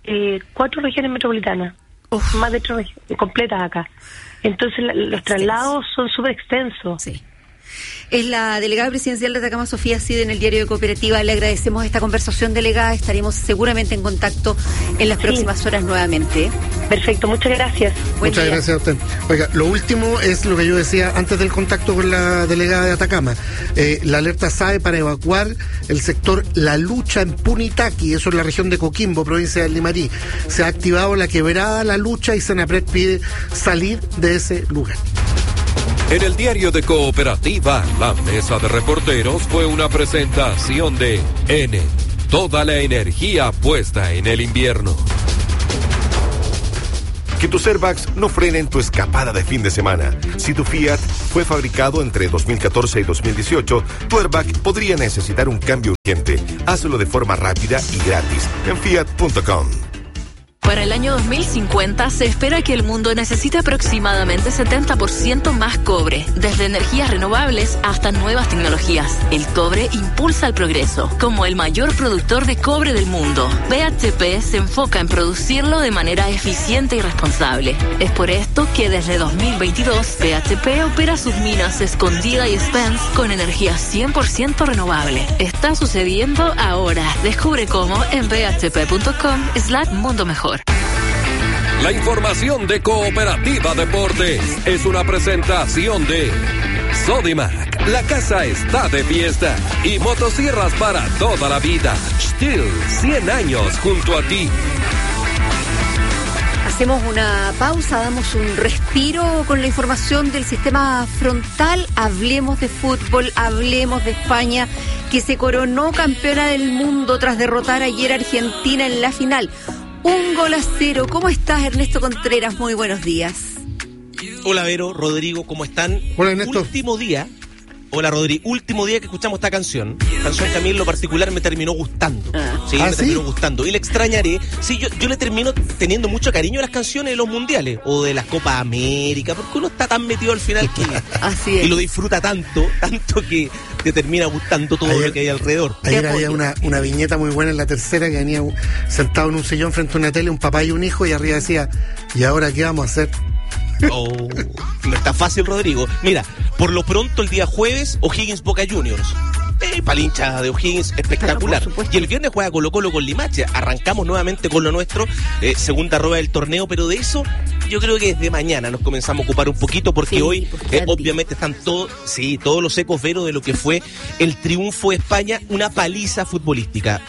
S25: 4 regiones metropolitanas, más de 3 completas acá. Entonces los traslados son súper extensos.
S2: Sí. Es la delegada presidencial de Atacama, Sofía Cid, en el diario de Cooperativa. Le agradecemos esta conversación, delegada. Estaremos seguramente en contacto en las próximas horas nuevamente.
S25: Perfecto, muchas gracias.
S1: Muchas gracias a usted. Oiga, lo último es lo que yo decía antes del contacto con la delegada de Atacama. La alerta SAE para evacuar el sector La Lucha en Punitaqui, eso es la región de Coquimbo, provincia de Limarí. Se ha activado la quebrada La Lucha y Senapred pide salir de ese lugar.
S4: En el diario de Cooperativa, la mesa de reporteros fue una presentación de N. Toda la energía puesta en el invierno.
S15: Que tus airbags no frenen tu escapada de fin de semana. Si tu Fiat fue fabricado entre 2014 y 2018, tu airbag podría necesitar un cambio urgente. Hazlo de forma rápida y gratis en fiat.com.
S10: Para el año 2050 se espera que el mundo necesite aproximadamente 70% más cobre, desde energías renovables hasta nuevas tecnologías. El cobre impulsa el progreso, como el mayor productor de cobre del mundo. BHP se enfoca en producirlo de manera eficiente y responsable. Es por esto que desde 2022 BHP opera sus minas Escondida y Spence con energía 100% renovable. Está sucediendo ahora. Descubre cómo en bhp.com/mundo mejor.
S4: La información de Cooperativa Deportes es una presentación de Sodimac, la casa está de fiesta, y motosierras para toda la vida. Stihl, 100 años junto a ti.
S2: Hacemos una pausa, damos un respiro con la información del sistema frontal. Hablemos de fútbol, hablemos de España, que se coronó campeona del mundo tras derrotar ayer a Argentina en la final. 1-0. ¿Cómo estás, Ernesto Contreras? Muy buenos días.
S11: Hola, Vero, Rodrigo, ¿cómo están?
S1: Hola, Ernesto.
S11: Hola, Rodrigo. Último día que escuchamos esta canción que a mí en lo particular me terminó gustando. Terminó gustando. Y le extrañaré. Sí, yo le termino teniendo mucho cariño a las canciones de los mundiales o de las Copas América, porque uno está tan metido al final que
S2: así es.
S11: Y lo disfruta tanto que te termina gustando todo lo que hay alrededor.
S1: Ayer había una viñeta muy buena en La Tercera, que venía sentado en un sillón frente a una tele, un papá y un hijo, y arriba decía: ¿y ahora qué vamos a hacer?
S11: No está fácil, Rodrigo. Mira, por lo pronto el día jueves, O'Higgins Boca Juniors. Palincha de O'Higgins, espectacular. Y el viernes juega Colo-Colo con Limache. Arrancamos nuevamente con lo nuestro, segunda rueda del torneo, pero de eso yo creo que desde mañana nos comenzamos a ocupar un poquito, porque hoy obviamente están todos los ecos, Vero, de lo que fue el triunfo de España, una paliza futbolística,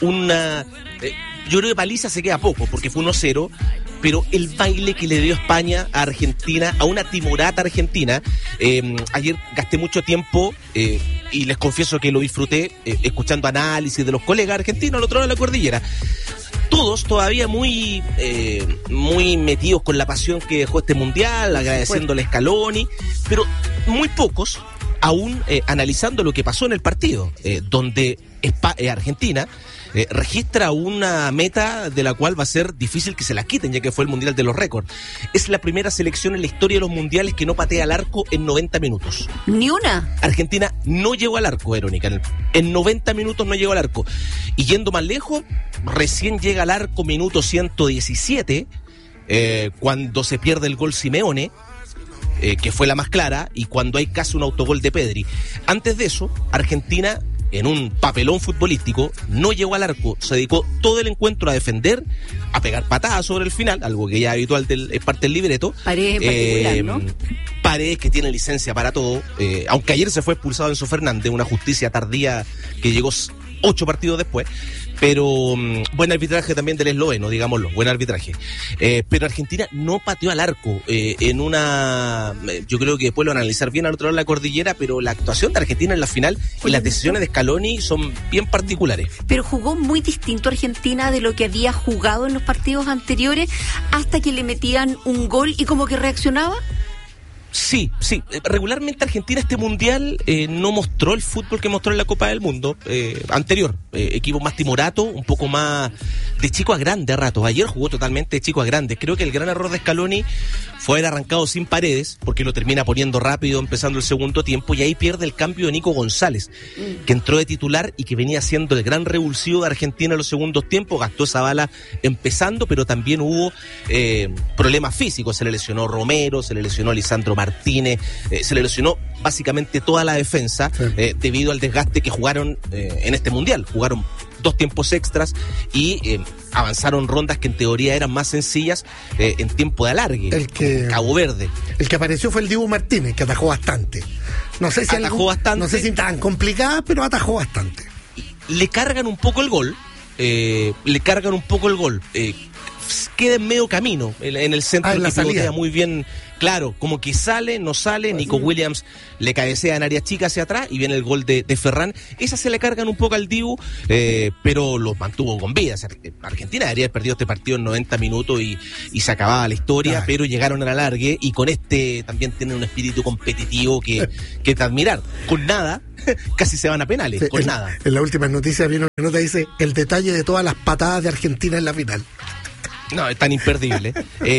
S11: yo creo que paliza se queda poco, porque fue 1-0, pero el baile que le dio España a Argentina, a una timorata Argentina, ayer gasté mucho tiempo, y les confieso que lo disfruté, escuchando análisis de los colegas argentinos al otro lado de la cordillera. Todos todavía muy metidos con la pasión que dejó este mundial, agradeciéndole a Scaloni, pero muy pocos aún analizando lo que pasó en el partido, donde Argentina registra una meta de la cual va a ser difícil que se la quiten, ya que fue el Mundial de los récords. Es la primera selección en la historia de los mundiales que no patea al arco en 90 minutos.
S2: ¿Ni una?
S11: Argentina no llegó al arco, Verónica. En 90 minutos no llegó al arco. Y yendo más lejos, recién llega al arco minuto 117, cuando se pierde el gol Simeone, que fue la más clara, y cuando hay casi un autogol de Pedri. Antes de eso, Argentina, en un papelón futbolístico, no llegó al arco, se dedicó todo el encuentro a defender, a pegar patadas sobre el final, algo que ya es habitual, es parte del libreto.
S2: Paredes en particular, ¿no?
S11: Paredes, que tiene licencia para todo, aunque ayer se fue expulsado Enzo Fernández, una justicia tardía que llegó 8 partidos después. Pero buen arbitraje también del esloveno, digámoslo, buen arbitraje. Pero Argentina no pateó al arco yo creo que después lo van a analizar bien al otro lado de la cordillera, pero la actuación de Argentina en la final y las decisiones de Scaloni son bien particulares.
S2: Pero jugó muy distinto Argentina de lo que había jugado en los partidos anteriores, hasta que le metían un gol y como que reaccionaba.
S11: Sí. Regularmente Argentina este mundial no mostró el fútbol que mostró en la Copa del Mundo anterior. Equipo más timorato, un poco más de chico a grande a ratos. Ayer jugó totalmente de chico a grande. Creo que el gran error de Scaloni fue haber arrancado sin Paredes, porque lo termina poniendo rápido empezando el segundo tiempo, y ahí pierde el cambio de Nico González, que entró de titular y que venía siendo el gran revulsivo de Argentina en los segundos tiempos. Gastó esa bala empezando, pero también hubo problemas físicos. Se le lesionó Romero, se le lesionó Lisandro Martínez, se le lesionó básicamente toda la defensa, debido al desgaste que jugaron en este mundial. Jugaron 2 tiempos extras y avanzaron rondas que en teoría eran más sencillas en tiempo de alargue. Cabo Verde.
S1: El que apareció fue el Dibu Martínez, que atajó bastante. No sé si tan complicada, pero atajó bastante.
S11: Le cargan un poco el gol. queda en medio camino, en el centro,
S1: en la
S11: que pivotea
S1: salida.
S11: muy bien, claro, como que sale, no sale, Nico Williams le cabecea en área chica hacia atrás y viene el gol de Ferran. Esas se le cargan un poco al Dibu, pero los mantuvo con vida. O sea, Argentina debería haber perdido este partido en 90 minutos y se acababa la historia, pero llegaron a la largue y con también tienen un espíritu competitivo que te admirar. Con nada, casi se van a penales, con nada.
S1: En las últimas noticias viene una nota que dice el detalle de todas las patadas de Argentina en la final.
S11: No, es tan imperdible.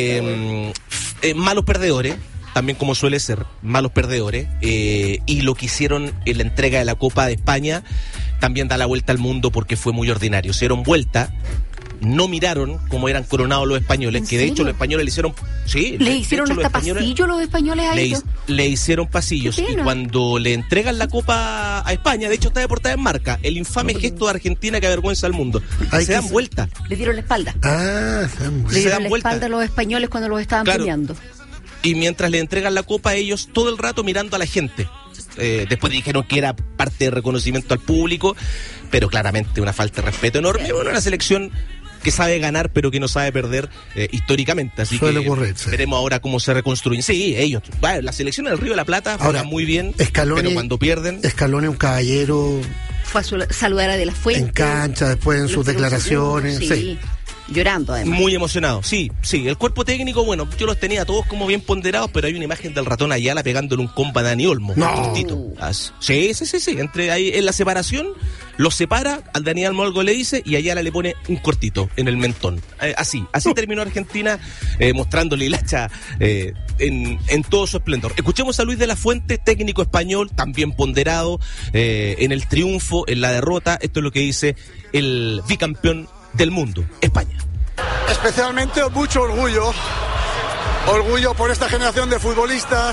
S11: Malos perdedores, también como suele ser, malos perdedores. Y lo que hicieron en la entrega de la Copa de España también da la vuelta al mundo porque fue muy ordinario. Se dieron vuelta, no miraron cómo eran coronados los españoles, que de hecho los españoles le hicieron... Sí,
S2: le hicieron hasta pasillo los españoles a ellos.
S11: Le hicieron pasillos y cuando le entregan la Copa a España, de hecho está de portada en Marca, el infame gesto de Argentina que avergüenza al mundo. Se dan vuelta.
S2: Le dieron la espalda.
S11: Le
S2: dieron la espalda a los españoles cuando los estaban premiando.
S11: Y mientras le entregan la copa, ellos todo el rato mirando a la gente. Después dijeron que era parte de reconocimiento al público, pero claramente una falta de respeto enorme. Bueno, una selección que sabe ganar pero que no sabe perder históricamente, así
S1: suele
S11: que
S1: ocurrir, sí.
S11: Veremos ahora cómo se reconstruyen. Sí, ellos, la selección del Río de la Plata juega muy bien,
S1: Scaloni,
S11: pero cuando pierden...
S1: Scaloni, un caballero,
S2: fue a saludar a De La Fuente
S1: en cancha, después en sus declaraciones,
S2: sí. Llorando además.
S11: Muy emocionado, sí. El cuerpo técnico, bueno, yo los tenía todos como bien ponderados, pero hay una imagen del ratón Ayala pegándole un compa a Dani Olmo.
S1: No.
S11: Cortito. Sí. Entre ahí, en la separación, los separa, al Dani Olmo algo le dice, y Ayala le pone un cortito en el mentón. Así terminó Argentina, mostrándole el hacha en todo su esplendor. Escuchemos a Luis de la Fuente, técnico español, también ponderado, en el triunfo, en la derrota. Esto es lo que dice el bicampeón del mundo, España.
S3: Especialmente mucho orgullo por esta generación de futbolistas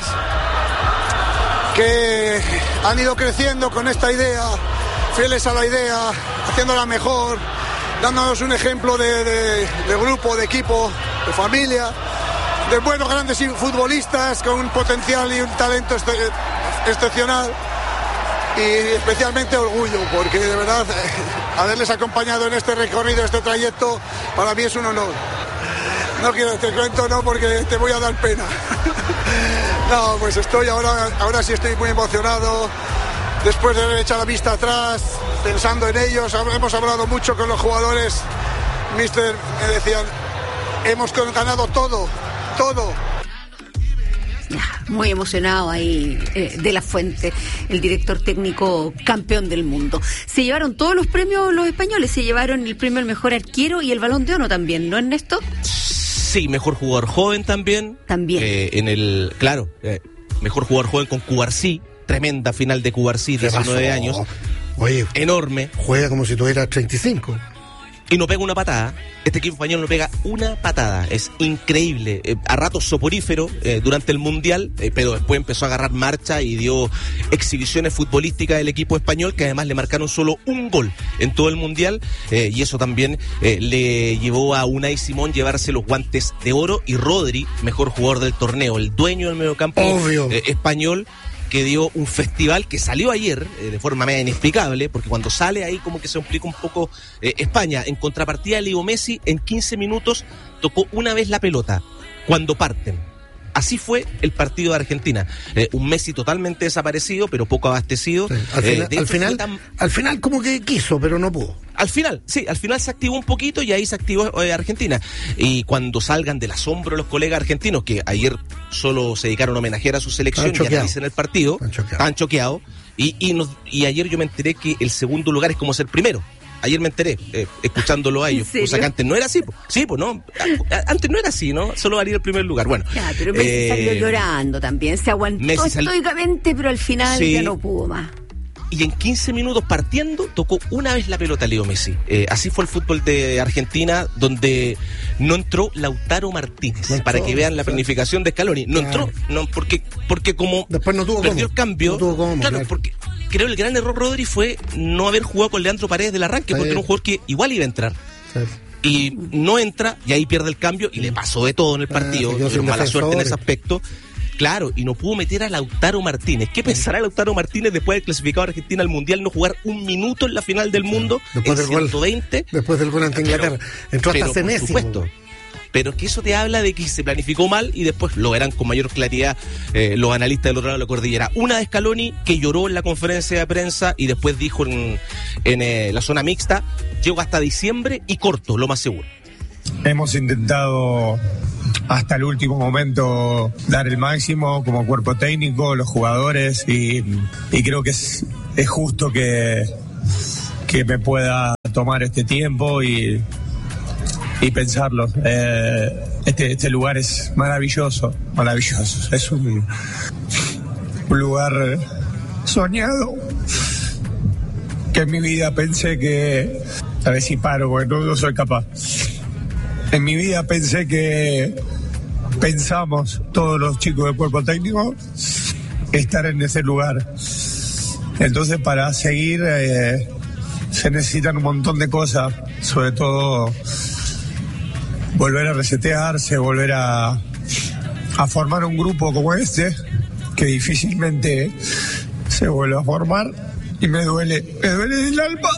S3: que han ido creciendo con esta idea, fieles a la idea, haciéndola mejor, dándonos un ejemplo de grupo, de equipo, de familia, de buenos grandes futbolistas con un potencial y un talento excepcional. Y especialmente orgullo, porque de verdad haberles acompañado en este recorrido, este trayecto, para mí es un honor. No quiero te cuento, no, porque te voy a dar pena. No, pues ahora sí estoy muy emocionado. Después de haber echado la vista atrás, pensando en ellos, hemos hablado mucho con los jugadores. Mister, me decían, hemos ganado todo.
S2: Muy emocionado ahí De La Fuente, el director técnico campeón del mundo. Se llevaron todos los premios los españoles, se llevaron el premio al mejor arquero y el Balón de Oro también, ¿no, Ernesto?
S11: Sí, mejor jugador joven también. Mejor jugador joven con Cubarsí, tremenda final de Cubarsí, 19 años.
S1: Oye,
S11: enorme.
S1: Juega como si tuviera 35.
S11: Y no pega una patada. Este equipo español no pega una patada. Es increíble. A ratos soporífero durante el Mundial, pero después empezó a agarrar marcha y dio exhibiciones futbolísticas del equipo español, que además le marcaron solo un gol en todo el Mundial. Y eso también le llevó a Unai Simón llevarse los guantes de oro. Y Rodri, mejor jugador del torneo, el dueño del mediocampo español, que dio un festival que salió ayer de forma medio inexplicable, porque cuando sale ahí como que se complica un poco España. En contrapartida, Leo Messi en 15 minutos tocó una vez la pelota cuando parten. Así fue el partido de Argentina. Un Messi totalmente desaparecido, pero poco abastecido.
S1: Sí. Al final como que quiso, pero no pudo.
S11: Al final se activó un poquito y ahí se activó Argentina. Y cuando salgan del asombro los colegas argentinos, que ayer solo se dedicaron a homenajear a su selección y analicen el partido, estaban choqueados. Y ayer yo me enteré que el segundo lugar es como ser primero. Ayer me enteré, escuchándolo a ellos. O sea que antes no era así. No. Antes no era así, ¿no? Solo valía el primer lugar. Bueno.
S2: Ya, pero Messi salió llorando también. Se aguantó estoicamente, pero al final ya no pudo más.
S11: Y en 15 minutos partiendo, tocó una vez la pelota Leo Messi. Así fue el fútbol de Argentina, donde no entró Lautaro Martínez. Para que vean la planificación de Scaloni. No entró, porque como
S1: después no tuvo
S11: perdió el cambio. Claro, porque creo el gran error, Rodri, fue no haber jugado con Leandro Paredes del arranque, porque era un jugador que igual iba a entrar. Y no entra, y ahí pierde el cambio, y le pasó de todo en el partido. Mala suerte en ese aspecto. Claro, y no pudo meter a Lautaro Martínez. ¿Qué pensará Lautaro Martínez después de clasificado a Argentina al Mundial, no jugar un minuto en la final del mundo?
S1: Después
S11: en
S1: del
S11: 120.
S1: Después del gol ante Inglaterra. Entró hasta Senesi.
S11: Por supuesto. Pero es que eso te habla de que se planificó mal y después lo verán con mayor claridad los analistas del otro lado de la cordillera. Una de Scaloni que lloró en la conferencia de prensa y después dijo en la zona mixta, llego hasta diciembre y corto, lo más seguro.
S9: Hemos intentado hasta el último momento dar el máximo como cuerpo técnico, los jugadores, y creo que es justo que me pueda tomar este tiempo y pensarlo. Este lugar es maravilloso. Es un lugar soñado que en mi vida pensé que... A ver si paro, porque no soy capaz. En mi vida pensamos todos los chicos del cuerpo técnico estar en ese lugar. Entonces, para seguir se necesitan un montón de cosas, sobre todo volver a resetearse, volver a formar un grupo como este, que difícilmente se vuelve a formar, y me duele el alma.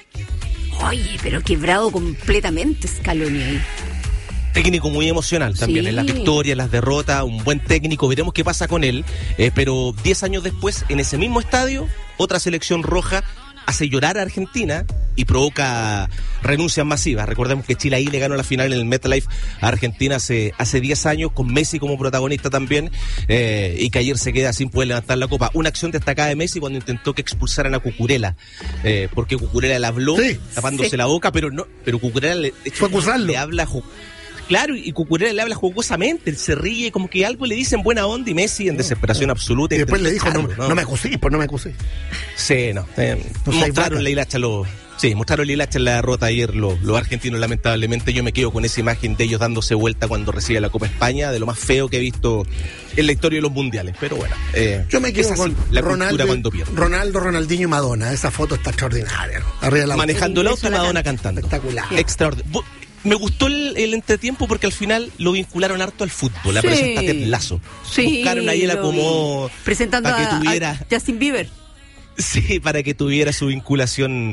S2: Oye, pero quebrado completamente Scaloni ahí.
S11: Técnico muy emocional también,
S2: Sí.
S11: en las victorias, las derrotas, un buen técnico, veremos qué pasa con él, pero 10 años después, en ese mismo estadio, otra selección roja hace llorar a Argentina y provoca renuncias masivas. Recordemos que Chile ahí le ganó la final en el MetLife a Argentina hace 10 años, con Messi como protagonista también, y que ayer se queda sin poder levantar la copa. Una acción destacada de Messi cuando intentó que expulsaran a Cucurella, porque Cucurella le habló, tapándose la boca, pero Cucurella le habla... Claro, y Cucurella le habla jocosamente, él se ríe, como que algo le dicen buena onda, y Messi en desesperación absoluta.
S1: Y después le dijo, no me acusé, pues no me acusé.
S11: Sí, mostraron la hilacha mostraron la hilacha en la derrota ayer los argentinos, lamentablemente. Yo me quedo con esa imagen de ellos dándose vuelta cuando recibe la Copa España, de lo más feo que he visto en la historia de los mundiales. Pero bueno,
S1: yo me quedo con
S11: la cultura cuando pierde.
S1: Ronaldinho y Madonna, esa foto está extraordinaria, ¿no? Arriba de la
S11: manejando el auto y Madonna cantando.
S1: Espectacular.
S11: Extraordinario. Me gustó el entretiempo porque al final lo vincularon harto al fútbol. La presenta Ted Lasso. Buscaron ahí como
S2: presentando a Justin Bieber.
S11: Sí, para que tuviera su vinculación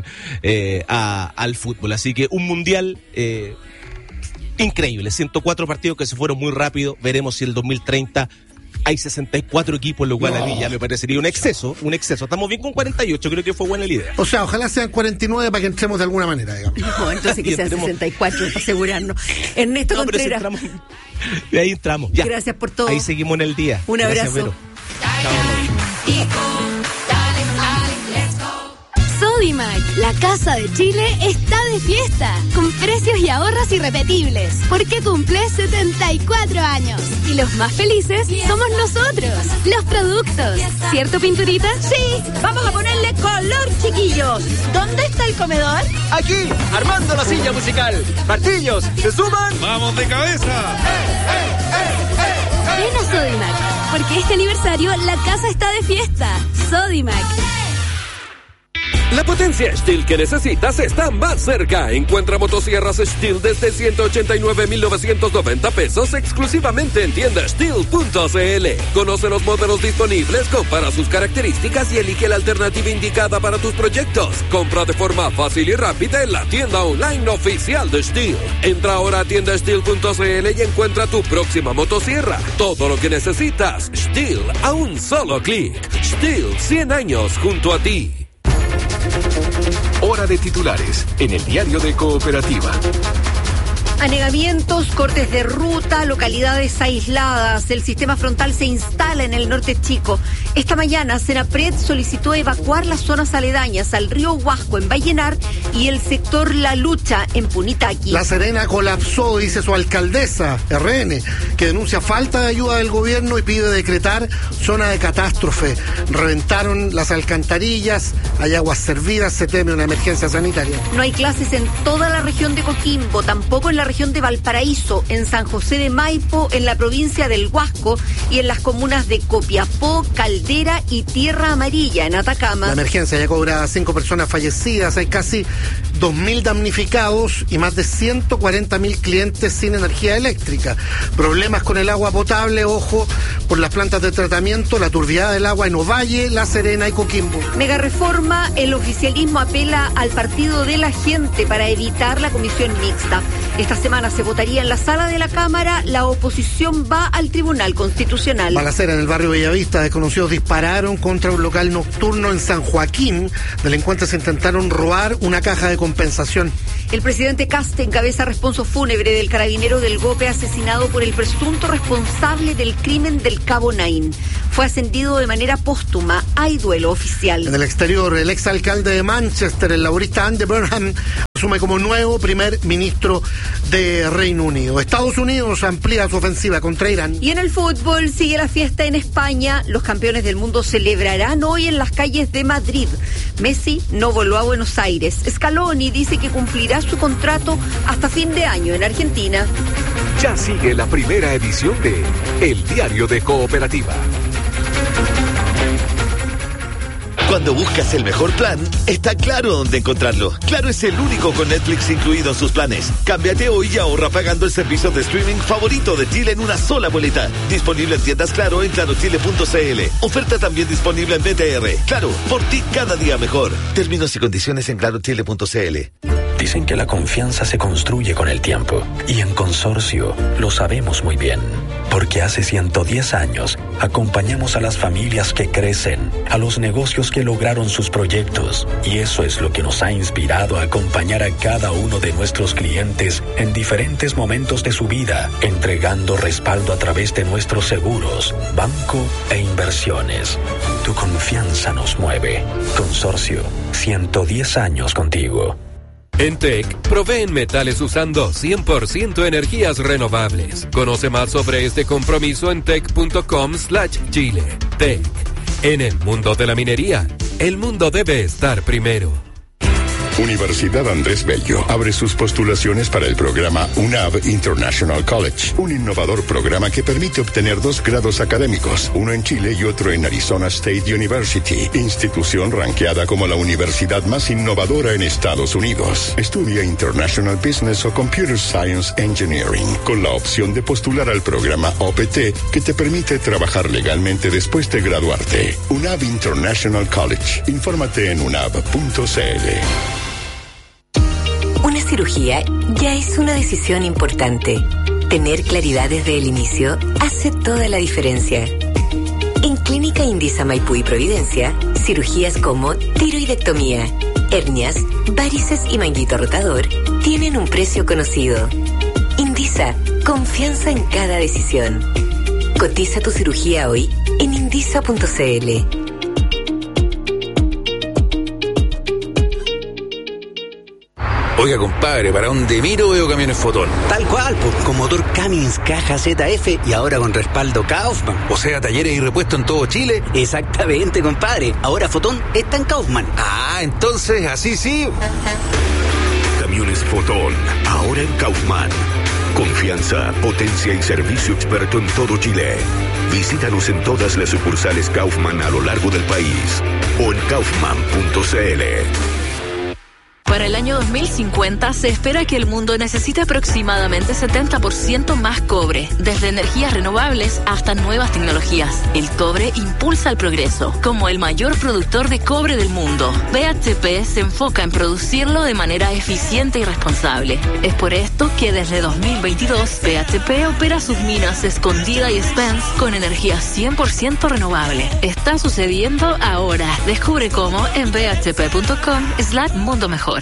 S11: al fútbol. Así que un mundial increíble. 104 partidos que se fueron muy rápido. Veremos si el 2030 hay 64 equipos, lo cual a mí ya me parecería un exceso. Estamos bien con 48, creo que fue buena la idea.
S1: O sea, ojalá sean 49 para que entremos de alguna manera, digamos.
S2: No, entonces que sean 64 para asegurarnos. Ernesto Contreras.
S11: De ahí entramos. Ya.
S2: Gracias por todo.
S11: Ahí seguimos en el día.
S2: Un abrazo.
S11: Gracias,
S21: Sodimac, la casa de Chile, está de fiesta, con precios y ahorros irrepetibles, porque cumple 74 años. Y los más felices somos nosotros, los productos. ¿Cierto, Pinturita?
S12: Sí, vamos a ponerle color, chiquillos. ¿Dónde está el comedor?
S13: Aquí, armando la silla musical. Martillos, ¿se suman? ¡Vamos de cabeza!
S21: Ven a Sodimac, porque este aniversario la casa está de fiesta. Sodimac.
S4: La potencia Stihl que necesitas está más cerca. Encuentra motosierras Stihl desde 189,990 pesos exclusivamente en tienda Stihl.cl. Conoce los modelos disponibles, compara sus características y elige la alternativa indicada para tus proyectos. Compra de forma fácil y rápida en la tienda online oficial de Stihl. Entra ahora a tienda Stihl.cl y encuentra tu próxima motosierra. Todo lo que necesitas, Stihl a un solo clic. Stihl, 100 años junto a ti.
S6: Hora de titulares en el diario de Cooperativa.
S2: Anegamientos, cortes de ruta, localidades aisladas. El sistema frontal se instala en el norte chico. Esta mañana, Senapred solicitó evacuar las zonas aledañas al río Huasco en Vallenar y el sector La Lucha en Punitaqui.
S1: La Serena colapsó, dice su alcaldesa, RN, que denuncia falta de ayuda del gobierno y pide decretar zona de catástrofe. Reventaron las alcantarillas, hay aguas servidas, se teme una emergencia sanitaria.
S2: No hay clases en toda la región de Coquimbo, tampoco en la región de Valparaíso, en San José de Maipo, en la provincia del Huasco y en las comunas de Copiapó, Caldera y Tierra Amarilla, en Atacama.
S1: La emergencia ya cobra 5 personas fallecidas, hay casi 2.000 damnificados y más de 140.000 clientes sin energía eléctrica. Problemas con el agua potable, ojo, por las plantas de tratamiento, la turbiedad del agua en Ovalle, La Serena y Coquimbo.
S2: Mega reforma, el oficialismo apela al partido de la gente para evitar la comisión mixta. Esta Esta semana se votaría en la sala de la Cámara. La oposición va al Tribunal Constitucional.
S1: Balacera en el barrio Bellavista. Desconocidos dispararon contra un local nocturno en San Joaquín. Delincuentes intentaron robar una caja de compensación.
S2: El presidente Kast encabeza responso fúnebre del carabinero del Gope asesinado por el presunto responsable del crimen del Cabo Nain. Fue ascendido de manera póstuma. Hay duelo oficial.
S1: En el exterior, el exalcalde de Manchester, el laborista Andy Burnham, asume como nuevo primer ministro de Reino Unido. Estados Unidos amplía su ofensiva contra Irán.
S2: Y en el fútbol sigue la fiesta en España. Los campeones del mundo celebrarán hoy en las calles de Madrid. Messi no voló a Buenos Aires. Scaloni dice que cumplirá su contrato hasta fin de año en Argentina.
S4: Ya sigue la primera edición de El Diario de Cooperativa.
S14: Cuando buscas el mejor plan, está Claro dónde encontrarlo. Claro es el único con Netflix incluido en sus planes. Cámbiate hoy y ahorra pagando el servicio de streaming favorito de Chile en una sola boleta. Disponible en tiendas Claro en clarochile.cl. Oferta también disponible en BTR. Claro, por ti cada día mejor. Términos y condiciones en clarochile.cl.
S16: Dicen que la confianza se construye con el tiempo. Y en Consorcio lo sabemos muy bien. Porque hace 110 años acompañamos a las familias que crecen, a los negocios que lograron sus proyectos. Y eso es lo que nos ha inspirado a acompañar a cada uno de nuestros clientes en diferentes momentos de su vida, entregando respaldo a través de nuestros seguros, banco e inversiones. Tu confianza nos mueve. Consorcio, 110 años contigo.
S4: En TEC, proveen metales usando 100% energías renovables. Conoce más sobre este compromiso en tec.com/Chile. TEC. En el mundo de la minería, el mundo debe estar primero.
S17: Universidad Andrés Bello abre sus postulaciones para el programa UNAV International College, un innovador programa que permite obtener 2 grados académicos, uno en Chile y otro en Arizona State University, institución ranqueada como la universidad más innovadora en Estados Unidos. Estudia International Business o Computer Science Engineering, con la opción de postular al programa OPT que te permite trabajar legalmente después de graduarte. UNAV International College. Infórmate en unav.cl.
S5: Una cirugía ya es una decisión importante. Tener claridad desde el inicio hace toda la diferencia. En Clínica Indisa Maipú y Providencia, cirugías como tiroidectomía, hernias, varices y manguito rotador tienen un precio conocido. Indisa, confianza en cada decisión. Cotiza tu cirugía hoy en indisa.cl.
S18: Oiga, compadre, ¿para dónde miro veo camiones Fotón?
S19: Tal cual, pues, con motor Cummins caja ZF y ahora con respaldo Kaufman.
S18: O sea, talleres y repuestos en todo Chile.
S19: Exactamente, compadre. Ahora Fotón está en Kaufman.
S18: Ah, entonces, así sí.
S26: Camiones Fotón, ahora en Kaufman. Confianza, potencia y servicio experto en todo Chile. Visítanos en todas las sucursales Kaufman a lo largo del país o en kaufman.cl.
S10: Para el año 2050 se espera que el mundo necesite aproximadamente 70% más cobre, desde energías renovables hasta nuevas tecnologías. El cobre impulsa el progreso. Como el mayor productor de cobre del mundo, BHP se enfoca en producirlo de manera eficiente y responsable. Es por esto que desde 2022 BHP opera sus minas Escondida y Spence con energía 100% renovable. Está sucediendo ahora. Descubre cómo en bhp.com/mundo mejor.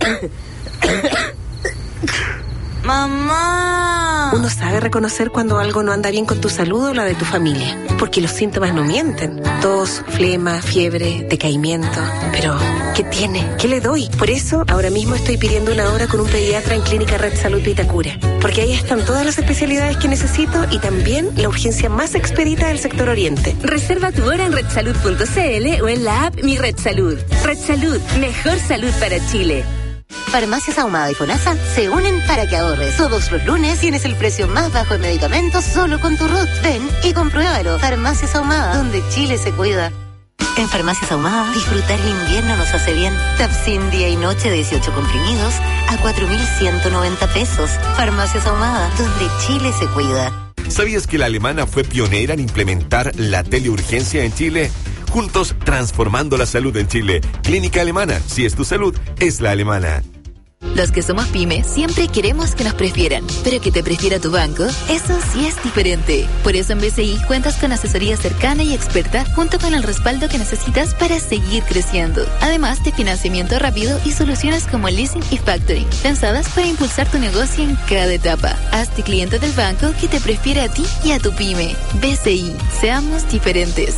S27: ¡Mamá!
S28: Uno sabe reconocer cuando algo no anda bien con tu salud o la de tu familia, porque los síntomas no mienten. Tos, flema, fiebre, decaimiento. Pero, ¿qué tiene? ¿Qué le doy? Por eso, ahora mismo estoy pidiendo una hora con un pediatra en Clínica Red Salud Vitacura, porque ahí están todas las especialidades que necesito y también la urgencia más expedita del sector oriente.
S5: Reserva tu hora en redsalud.cl o en la app Mi Red Salud. Red Salud, mejor salud para Chile.
S8: Farmacias Ahumada y FONASA se unen para que ahorres. Todos los lunes tienes el precio más bajo en medicamentos solo con tu RUT. Ven y compruébalo. Farmacias Ahumada, donde Chile se cuida. En Farmacias Ahumada, disfrutar el invierno nos hace bien. Tapsin día y noche de 18 comprimidos a 4.190 pesos. Farmacias Ahumada, donde Chile se cuida.
S15: ¿Sabías que la alemana fue pionera en implementar la teleurgencia en Chile? Juntos transformando la salud en Chile. Clínica Alemana. Si es tu salud, es la alemana.
S10: Los que somos pyme siempre queremos que nos prefieran, pero que te prefiera tu banco, eso sí es diferente. Por eso en BCI cuentas con asesoría cercana y experta junto con el respaldo que necesitas para seguir creciendo. Además de financiamiento rápido y soluciones como leasing y factoring, pensadas para impulsar tu negocio en cada etapa. Hazte cliente del banco que te prefiere a ti y a tu pyme. BCI, seamos diferentes.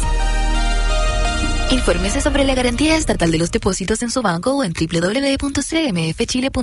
S10: Infórmese sobre la garantía estatal de los depósitos en su banco o en www.cmfchile.cl.